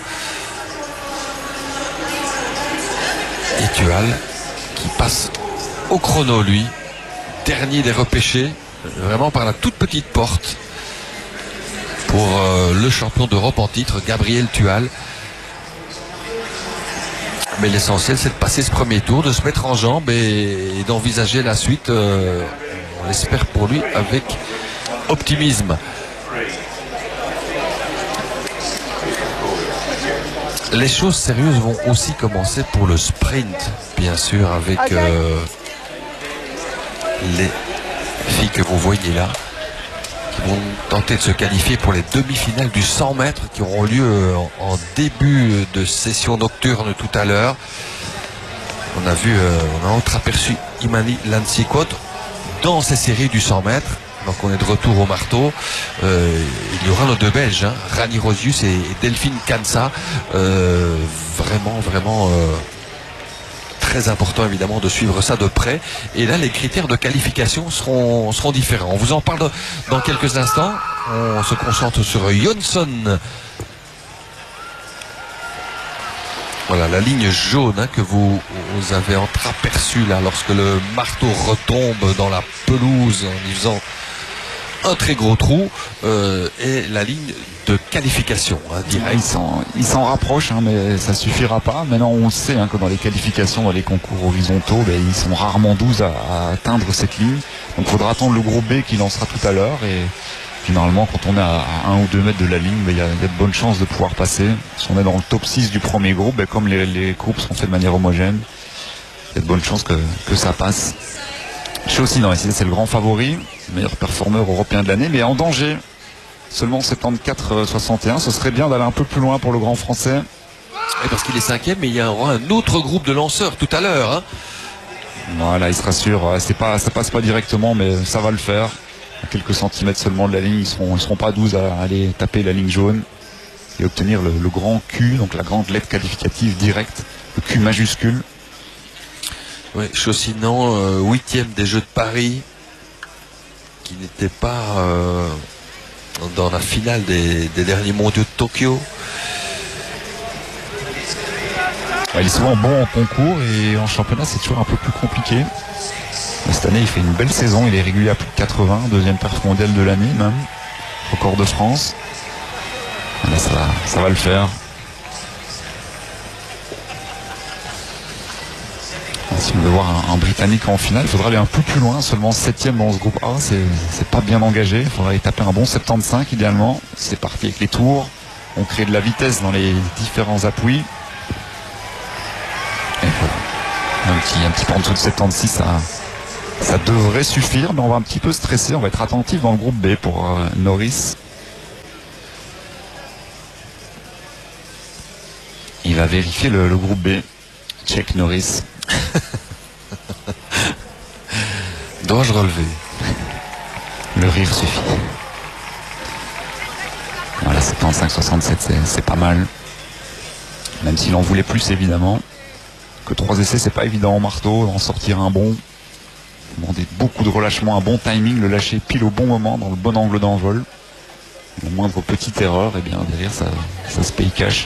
et Tual, qui passe au chrono, lui. Dernier des repêchés, vraiment par la toute petite porte. Pour le champion d'Europe en titre, Gabriel Tual. Mais l'essentiel, c'est de passer ce premier tour, de se mettre en jambes et d'envisager la suite, on l'espère pour lui, avec optimisme. Les choses sérieuses vont aussi commencer pour le sprint, bien sûr, avec les filles que vous voyez là, qui vont tenter de se qualifier pour les demi-finales du 100 mètres qui auront lieu en début de session nocturne tout à l'heure. On a entreaperçu Imani Lansikot dans ces séries du 100 mètres. Donc on est de retour au marteau. Il y aura nos 2 Belges, Rani Rosius et Delphine Kansa. Vraiment très important évidemment de suivre ça de près. Et là les critères de qualification seront différents. On vous en parle dans quelques instants. On se concentre sur Jonsson. Voilà la ligne jaune que vous avez entreaperçue là lorsque le marteau retombe dans la pelouse en y faisant un très gros trou, et la ligne de qualification direct. Ils s'en rapprochent, mais ça suffira pas. Maintenant on sait que dans les qualifications, dans les concours horizontaux, ils sont rarement 12 à atteindre cette ligne. Donc il faudra attendre le groupe B qui lancera tout à l'heure, et finalement quand on est à 1 ou 2 mètres de la ligne, il y a de bonnes chances de pouvoir passer. Si on est dans le top 6 du premier groupe, comme les groupes sont faits de manière homogène, il y a de bonnes chances que ça passe. Chaussy, c'est le grand favori, meilleur performeur européen de l'année, mais en danger. Seulement 74-61, ce serait bien d'aller un peu plus loin pour le grand français. Et parce qu'il est 5e, mais il y aura un autre groupe de lanceurs tout à l'heure. Voilà, il sera sûr. Ça passe pas directement, mais ça va le faire. À quelques centimètres seulement de la ligne, ils seront pas 12 à aller taper la ligne jaune et obtenir le grand Q, donc la grande lettre qualificative directe, le Q majuscule. Oui, Chaussinan, 8e des Jeux de Paris, qui n'était pas dans la finale des derniers mondiaux de Tokyo. Il est souvent bon en concours et en championnat c'est toujours un peu plus compliqué. Mais cette année il fait une belle saison, il est régulier à plus de 80, 2e perf mondial de l'année même, record de France. Là, ça va le faire. Si on veut voir un Britannique en finale, il faudra aller un peu plus loin, seulement 7e dans ce groupe A, c'est pas bien engagé, il faudra y taper un bon 75 idéalement. C'est parti avec les tours, on crée de la vitesse dans les différents appuis. Et voilà, un petit peu en dessous de 76, ça devrait suffire, mais on va un petit peu stresser, on va être attentif dans le groupe B pour Norris. Il va vérifier le groupe B. Check Norris. Dois-je relever? Le rire suffit. Voilà, 75-67, c'est pas mal. Même s'il en voulait plus, évidemment. Que 3 essais, c'est pas évident au marteau, d'en sortir un bon. Demander beaucoup de relâchement, un bon timing, le lâcher pile au bon moment, dans le bon angle d'envol. La moindre petite erreur, et bien derrière, ça se paye cash.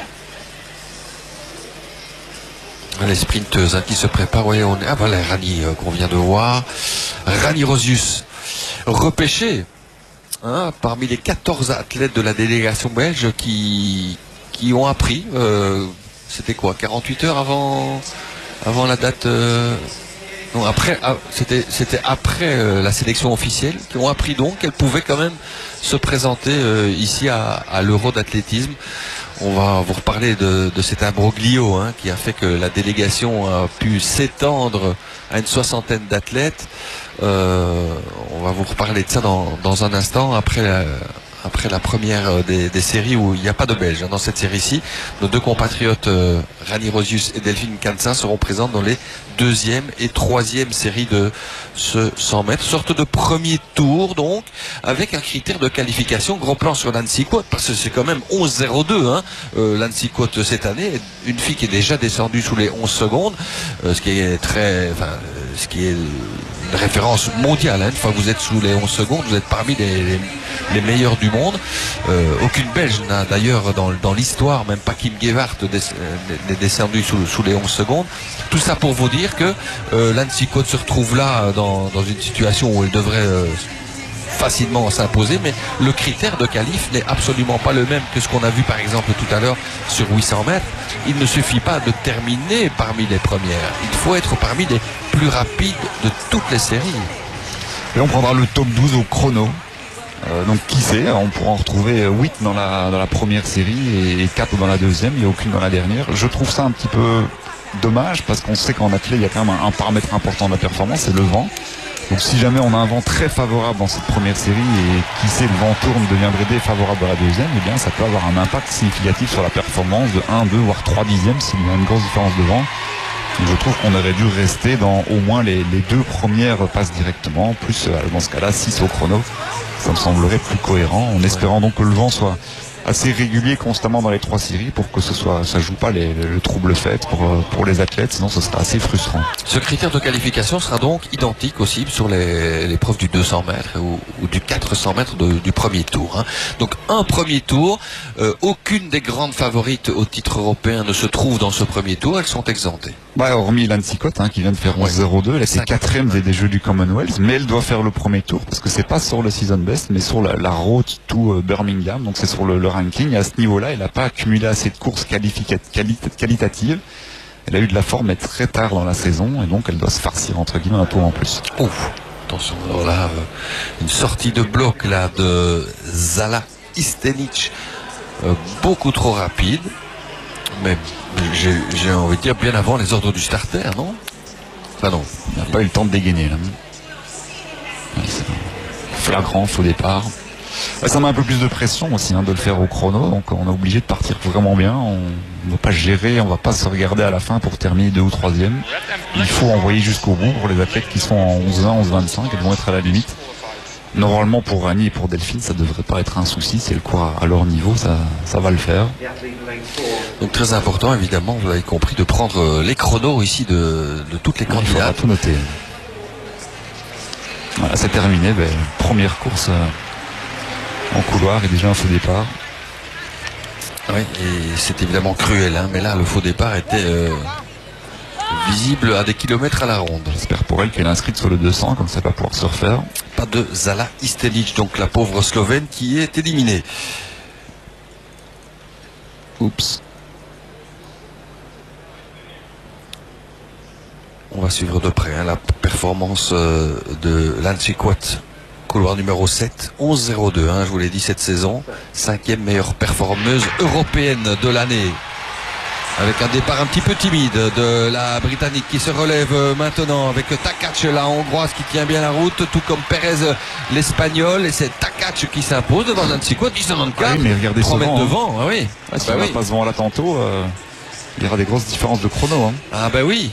Les sprinteuses qui se préparent, ouais, voilà Rani qu'on vient de voir. Rani Rosius, repêché parmi les 14 athlètes de la délégation belge qui ont appris, c'était quoi, 48 heures avant la date non, après, c'était après la sélection officielle, qui ont appris donc qu'elle pouvait quand même se présenter ici à l'Euro d'athlétisme. On va vous reparler de cet imbroglio qui a fait que la délégation a pu s'étendre à une 60aine d'athlètes. On va vous reparler de ça dans un instant, après la première des séries où il n'y a pas de Belges. Dans cette série-ci, nos deux compatriotes Rani Rosius et Delphine Cansin seront présents dans les 2e et 3e séries de ce 100 mètres. Sorte de premier tour donc, avec un critère de qualification. Gros plan sur Nancy Cote, parce que c'est quand même 11,02 Nancy Cote cette année. Une fille qui est déjà descendue sous les 11 secondes, ce qui est une référence mondiale. Une fois que vous êtes sous les 11 secondes, vous êtes parmi les meilleurs du monde. Aucune Belge n'a d'ailleurs dans l'histoire, même pas Kim Gewart, n'est descendu sous les 11 secondes. Tout ça pour vous dire que Nancy Cote se retrouve là dans une situation où elle devrait facilement s'imposer, mais le critère de qualif n'est absolument pas le même que ce qu'on a vu par exemple tout à l'heure sur 800 mètres. Il ne suffit pas de terminer parmi les premières, il faut être parmi les plus rapides de toutes les séries. Et on prendra le top 12 au chrono. Donc qui sait, on pourra en retrouver 8 dans la première série et 4 dans la deuxième, il n'y a aucune dans la dernière. Je trouve ça un petit peu dommage parce qu'on sait qu'en athlète il y a quand même un paramètre important de la performance, c'est le vent. Donc si jamais on a un vent très favorable dans cette première série et qui sait le vent tourne deviendrait défavorable dans la deuxième, eh bien ça peut avoir un impact significatif sur la performance de 1, 2 voire 3 dixièmes s'il y a une grosse différence de vent. Donc je trouve qu'on aurait dû rester dans au moins les 2 premières passes directement, plus dans ce cas-là 6 au chrono. Ça me semblerait plus cohérent, en espérant donc que le vent soit assez régulier constamment dans les 3 séries pour que ça joue pas le trouble fait pour les athlètes, sinon ce sera assez frustrant. Ce critère de qualification sera donc identique aussi sur l'épreuve du 200 mètres ou du 400 mètres du premier tour. Donc un premier tour, aucune des grandes favorites au titre européen ne se trouve dans ce premier tour, elles sont exemptées. Hormis Nancy Cote qui vient de faire 11,02, elle était 4e des Jeux du Commonwealth, mais elle doit faire le premier tour parce que c'est pas sur le season best mais sur la road to Birmingham, donc c'est sur le ranking. Et à ce niveau-là, elle n'a pas accumulé assez de courses qualitatives. Elle a eu de la forme mais très tard dans la saison et donc elle doit se farcir entre guillemets un tour en plus. Ouf, attention, alors là, une sortie de bloc là de Zala Istenic, beaucoup trop rapide, mais j'ai envie de dire bien avant les ordres du starter, non? Enfin non. Il n'a pas eu le temps de dégainer là. C'est flagrant, faux départ. Ça met un peu plus de pression aussi de le faire au chrono, donc on est obligé de partir vraiment bien. On ne va pas gérer, on ne va pas se regarder à la fin pour terminer 2 ou 3e. Il faut envoyer jusqu'au bout pour les athlètes qui sont en 11-1, 11-25, elles vont être à la limite. Normalement pour Rani et pour Delphine, ça ne devrait pas être un souci, si elles courent à leur niveau, ça va le faire. Donc très important évidemment, vous avez compris, de prendre les chronos ici de toutes les candidates. Il faudra tout noter. Voilà, c'est terminé, première course en couloir et déjà un faux départ. Oui, et c'est évidemment cruel, mais là le faux départ était visible à des kilomètres à la ronde. J'espère pour elle qu'elle est inscrite sur le 200, comme ça va pouvoir se refaire. Pas de Zala Istenic, donc la pauvre Slovène qui est éliminée. Oups. On va suivre de près la performance de l'Anchiquot, couloir numéro 7, 11-02, je vous l'ai dit cette saison, 5e meilleure performeuse européenne de l'année. Avec un départ un petit peu timide de la Britannique qui se relève maintenant avec Takac, la Hongroise qui tient bien la route, tout comme Perez, l'Espagnol, et c'est Takac qui s'impose devant l'Anchiquot, 10,94. Oui, mais regardez 3 ce mètres vent, devant, oui. Si on passe devant là tantôt, il y aura des grosses différences de chrono. Ah bah oui.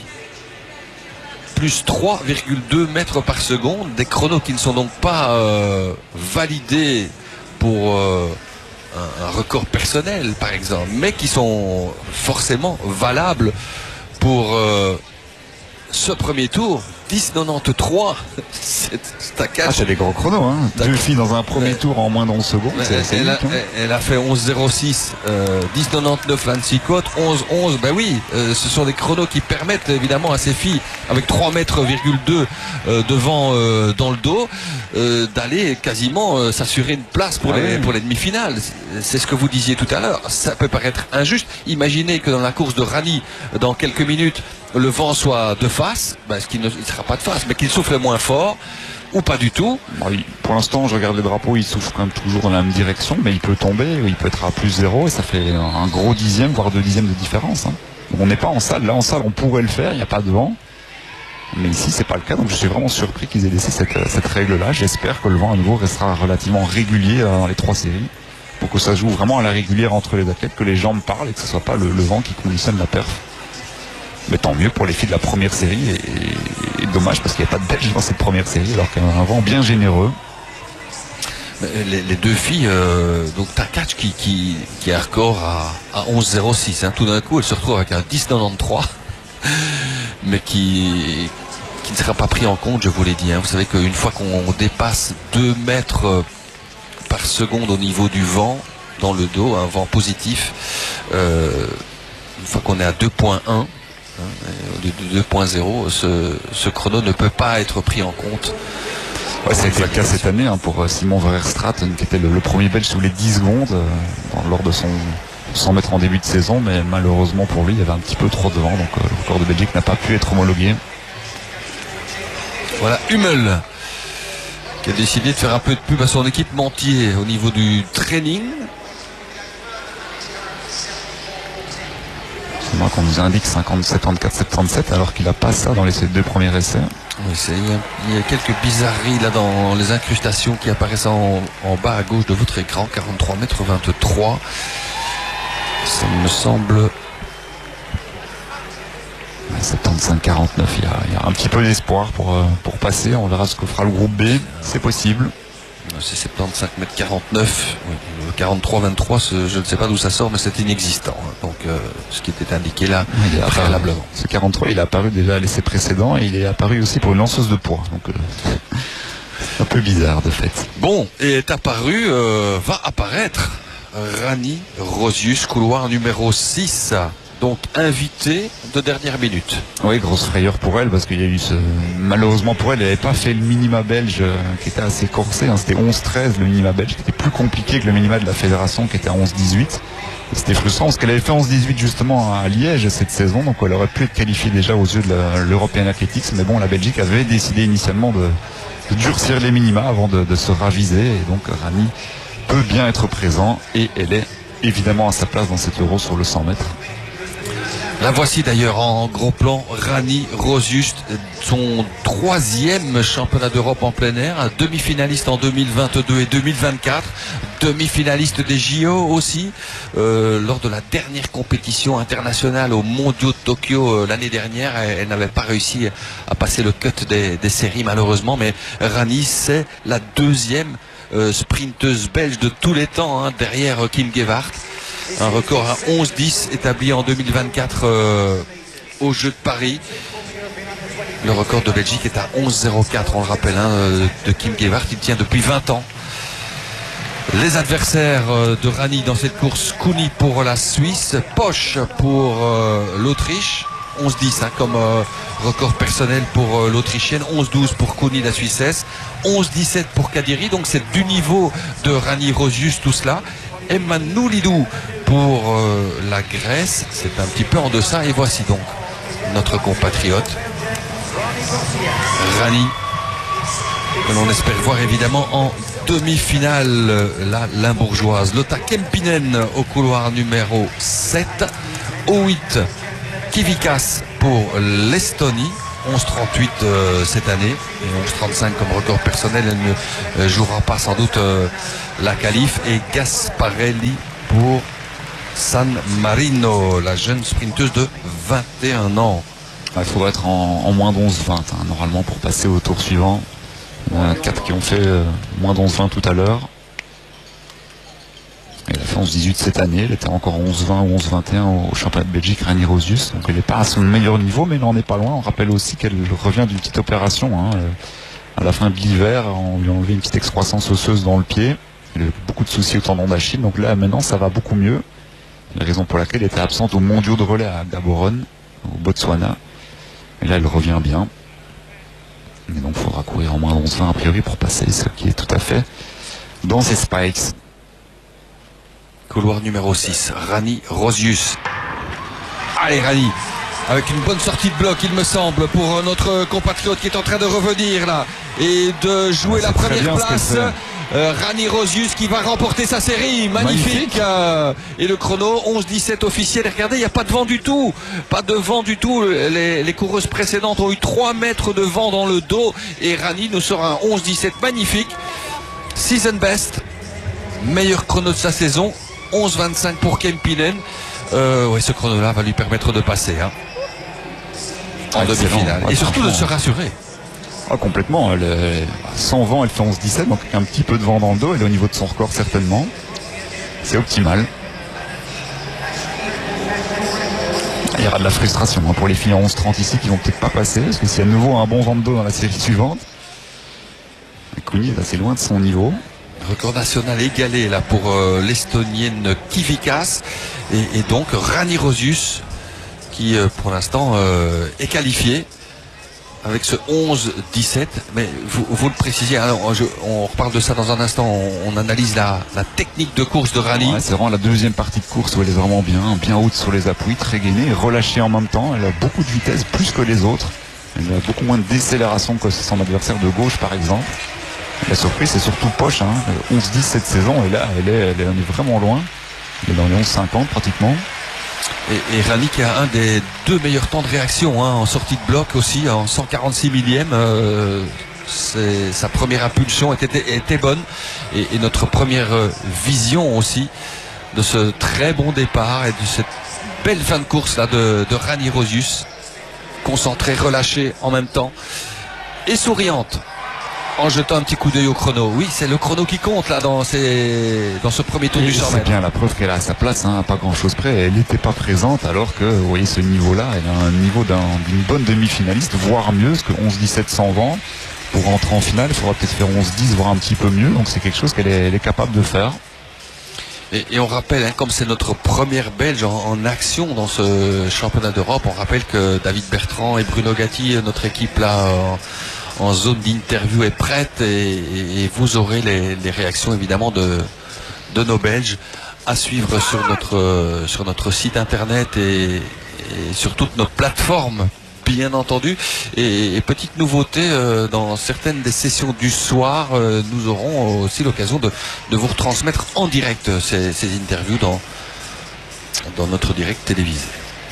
Plus 3,2 mètres par seconde, des chronos qui ne sont donc pas validés pour un record personnel par exemple, mais qui sont forcément valables pour ce premier tour. 10,93. C'est des gros chronos. Deux filles dans un premier tour en moins de 11 secondes. Elle a fait 11,06, 10,99 l'Anchiquot, 11,11. Ben oui, ce sont des chronos qui permettent évidemment à ces filles, avec 3,2 mètres devant dans le dos, d'aller quasiment s'assurer une place pour les demi-finales. C'est ce que vous disiez tout à l'heure. Ça peut paraître injuste. Imaginez que dans la course de Rani, dans quelques minutes, le vent soit de face, ce qui ne sera pas de face, mais qu'il souffle moins fort, ou pas du tout. Pour l'instant, je regarde les drapeaux, il souffle quand même toujours dans la même direction, mais il peut tomber, il peut être à plus 0, et ça fait un gros dixième, voire 2 dixièmes de différence. Donc on n'est pas en salle. Là, en salle, on pourrait le faire, il n'y a pas de vent. Mais ici, c'est pas le cas, donc je suis vraiment surpris qu'ils aient laissé cette règle-là. J'espère que le vent, à nouveau, restera relativement régulier dans les 3 séries, pour que ça joue vraiment à la régulière entre les athlètes, que les jambes parlent, et que ce ne soit pas le vent qui conditionne la perf. Mais tant mieux pour les filles de la première série, et dommage parce qu'il n'y a pas de Belges dans cette première série, alors qu'il y a un vent bien généreux. Les deux filles, donc Takac qui a un record à 11,06, tout d'un coup elle se retrouve avec un 10,93, mais qui ne sera pas pris en compte, je vous l'ai dit. Vous savez qu'une fois qu'on dépasse 2 mètres par seconde au niveau du vent dans le dos, un vent positif, une fois qu'on est à 2,1, de 2.0, ce chrono ne peut pas être pris en compte. Ça a été le cas cette année pour Simon Verstraeten, qui était le premier Belge sous les 10 secondes lors de son 100 mètres en début de saison, mais malheureusement pour lui, il y avait un petit peu trop de vent, donc le record de Belgique n'a pas pu être homologué. Voilà Hummel qui a décidé de faire un peu de pub à son équipementier au niveau du training. Moi qu'on nous indique 50, 74, 77 alors qu'il n'a pas ça dans les 2 premiers essais. Oui, il y a quelques bizarreries là dans les incrustations qui apparaissent en bas à gauche de votre écran. 43 mètres 23. Ça me semble 75-49. Il y a un petit peu d'espoir pour passer. On verra ce que fera le groupe B. C'est possible. C'est 75 mètres 49. Oui, 43-23, je ne sais pas d'où ça sort, mais c'est inexistant. Donc ce qui était indiqué là préalablement. Ce 43, il est apparu déjà à l'essai précédent, et il est apparu aussi pour une lanceuse de poids. Donc un peu bizarre de fait. Bon, et est apparu, va apparaître Rani Rosius, couloir numéro 6. Donc invité de dernière minute. Oui, grosse frayeur pour elle, parce qu'il y a eu malheureusement pour elle, elle n'avait pas fait le minima belge qui était assez corsé. C'était 11-13 le minima belge, qui était plus compliqué que le minima de la fédération qui était à 11-18. C'était frustrant parce qu'elle avait fait 11-18 justement à Liège cette saison, donc elle aurait pu être qualifiée déjà aux yeux de l'European Athletics. Mais bon, la Belgique avait décidé initialement de durcir les minima avant de se raviser, et donc Rani peut bien être présent, et elle est évidemment à sa place dans cet Euro sur le 100 mètres. La voici d'ailleurs en gros plan, Rani Rosius, son 3e championnat d'Europe en plein air, un demi-finaliste en 2022 et 2024, demi-finaliste des JO aussi, lors de la dernière compétition internationale aux Mondiaux de Tokyo l'année dernière. Elle n'avait pas réussi à passer le cut des séries malheureusement, mais Rani, c'est la 2e sprinteuse belge de tous les temps, derrière Kim Gewart. Un record à 11-10 établi en 2024 aux Jeux de Paris. Le record de Belgique est à 11-04, on le rappelle, de Kim Gewart. Il tient depuis 20 ans. Les adversaires de Rani dans cette course: Kouni pour la Suisse, Posch pour l'Autriche. 11-10 comme record personnel pour l'Autrichienne, 11-12 pour Kouni, la Suissesse, 11-17 pour Kadiri. Donc c'est du niveau de Rani Rosius tout cela. Emmanouilidou pour la Grèce, c'est un petit peu en deçà, et voici donc notre compatriote Rani, que l'on espère voir évidemment en demi-finale, la limbourgeoise. Lotta Kempinen au couloir numéro 7. Au 8, Kivikas pour l'Estonie. 11,38 cette année et 11,35 comme record personnel. Elle ne jouera pas sans doute la qualif. Et Gasparelli pour San Marino, la jeune sprinteuse de 21 ans. Il faudrait être en moins d'11,20 normalement pour passer au tour suivant. Il y en a 4 qui ont fait moins d'11,20 tout à l'heure. Elle a fait 11,18 cette année, elle était encore 11,20 ou 11,21 au championnat de Belgique, Rani Rosius. Donc elle n'est pas à son meilleur niveau, mais elle n'en est pas loin. On rappelle aussi qu'elle revient d'une petite opération à la fin de l'hiver. On lui a enlevé une petite excroissance osseuse dans le pied. Elle a eu beaucoup de soucis au tendon d'Achille. Donc là maintenant ça va beaucoup mieux. La raison pour laquelle elle était absente aux mondiaux de relais à Gaborone, au Botswana. Et là elle revient bien. Et donc il faudra courir en moins 11,20 a priori pour passer, ce qui est tout à fait dans ses spikes. Couloir numéro 6, Rani Rosius. Allez Rani, avec une bonne sortie de bloc il me semble pour notre compatriote qui est en train de revenir là et de jouer la première place. Rani Rosius qui va remporter sa série, magnifique. Et le chrono 11,17 officiel. Regardez, il n'y a pas de vent du tout. Pas de vent du tout. Les coureuses précédentes ont eu 3 mètres de vent dans le dos et Rani nous sort un 11,17 magnifique. Season best, meilleur chrono de sa saison. 11,25 pour Kempinen. Ouais, ce chrono-là va lui permettre de passer en demi-finale. Et surtout de se rassurer. Complètement. Sans vent, elle fait 11,17, donc un petit peu de vent dans le dos. Elle est au niveau de son record certainement. C'est optimal. Il y aura de la frustration pour les filles en 11,30 ici qui vont peut-être pas passer, parce que s'il y a de nouveau un bon vent de dos dans la série suivante, Kouni est assez loin de son niveau. Record national égalé là pour l'Estonienne Kivikas et donc Rani Rosius qui pour l'instant est qualifié avec ce 11,17. Mais vous le précisez, hein, on reparle de ça dans un instant. On analyse la technique de course de Rani. Ouais, c'est vraiment la deuxième partie de course où elle est vraiment bien haute sur les appuis, très gainée, relâchée en même temps. Elle a beaucoup de vitesse, plus que les autres. Elle a beaucoup moins de décélération que son adversaire de gauche par exemple. La surprise c'est surtout Poche, 11-10 cette saison et là elle en est vraiment loin. Elle est dans les 11,50 pratiquement. Et Rani qui a un des 2 meilleurs temps de réaction en sortie de bloc aussi, en 146 millième. Sa première impulsion était bonne et notre première vision aussi de ce très bon départ et de cette belle fin de course là de Rani Rosius, concentrée, relâchée en même temps et souriante en jetant un petit coup d'œil au chrono. Oui, c'est le chrono qui compte là dans ce premier tour du 100 mètres. C'est bien la preuve qu'elle a sa place, à pas grand chose près. Elle n'était pas présente alors que, vous voyez, ce niveau-là, elle a un niveau d'une bonne demi-finaliste, voire mieux, parce que 11-17 sans vent. Pour rentrer en finale, il faudra peut-être faire 11-10, voire un petit peu mieux. Donc c'est quelque chose qu'elle est capable de faire. Et on rappelle, comme c'est notre première Belge en action dans ce championnat d'Europe, on rappelle que David Bertrand et Bruno Gatti, notre équipe là, en zone d'interview est prête et vous aurez les réactions évidemment de nos Belges à suivre sur notre site internet et sur toutes nos plateformes bien entendu. Et petite nouveauté, dans certaines des sessions du soir, nous aurons aussi l'occasion de vous retransmettre en direct ces interviews dans notre direct télévisé.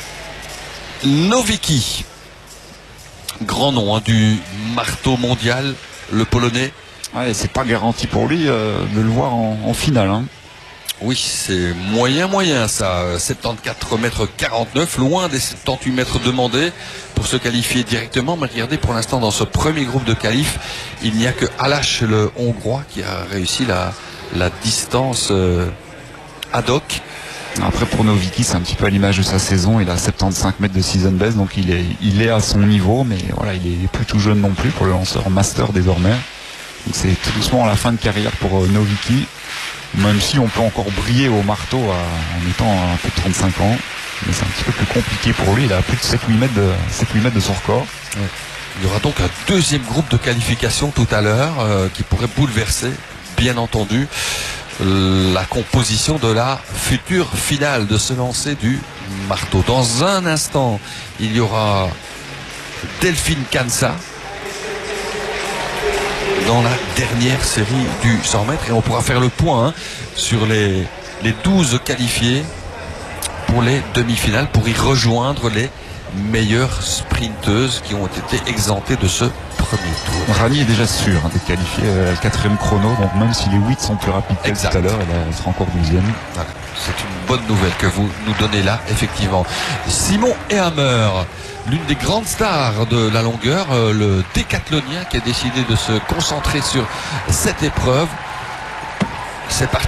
Nowicki, grand nom du marteau mondial, le Polonais. Ouais, c'est pas garanti pour lui de le voir en finale. Oui, c'est moyen ça. 74 mètres 49, loin des 78 mètres demandés pour se qualifier directement. Mais regardez, pour l'instant, dans ce premier groupe de qualif, il n'y a que Alash, le Hongrois, qui a réussi la distance ad hoc. Après, pour Nowicki, c'est un petit peu à l'image de sa saison. Il a 75 mètres de season best, donc il est à son niveau, mais voilà, il est plus tout jeune non plus pour le lanceur master désormais. Donc c'est tout doucement la fin de carrière pour Nowicki. Même si on peut encore briller au marteau en étant à plus de 35 ans. Mais c'est un petit peu plus compliqué pour lui. Il a plus de 7-8 mètres de son record. Ouais. Il y aura donc un deuxième groupe de qualification tout à l'heure qui pourrait bouleverser, bien entendu, la composition de la future finale de ce lancer du marteau. Dans un instant, il y aura Delphine Kansa dans la dernière série du 100 mètres. Et on pourra faire le point sur les 12 qualifiés pour les demi-finales, pour y rejoindre les meilleures sprinteuses qui ont été exemptées de ce premier tour. Rani est déjà sûr d'être qualifiée à la 4e chrono, donc même si les 8 sont plus rapides qu'elle tout à l'heure, elle sera encore 12e. Voilà. C'est une bonne nouvelle que vous nous donnez là, effectivement. Simon Ehammer, l'une des grandes stars de la longueur, le décathlonien qui a décidé de se concentrer sur cette épreuve. C'est parti.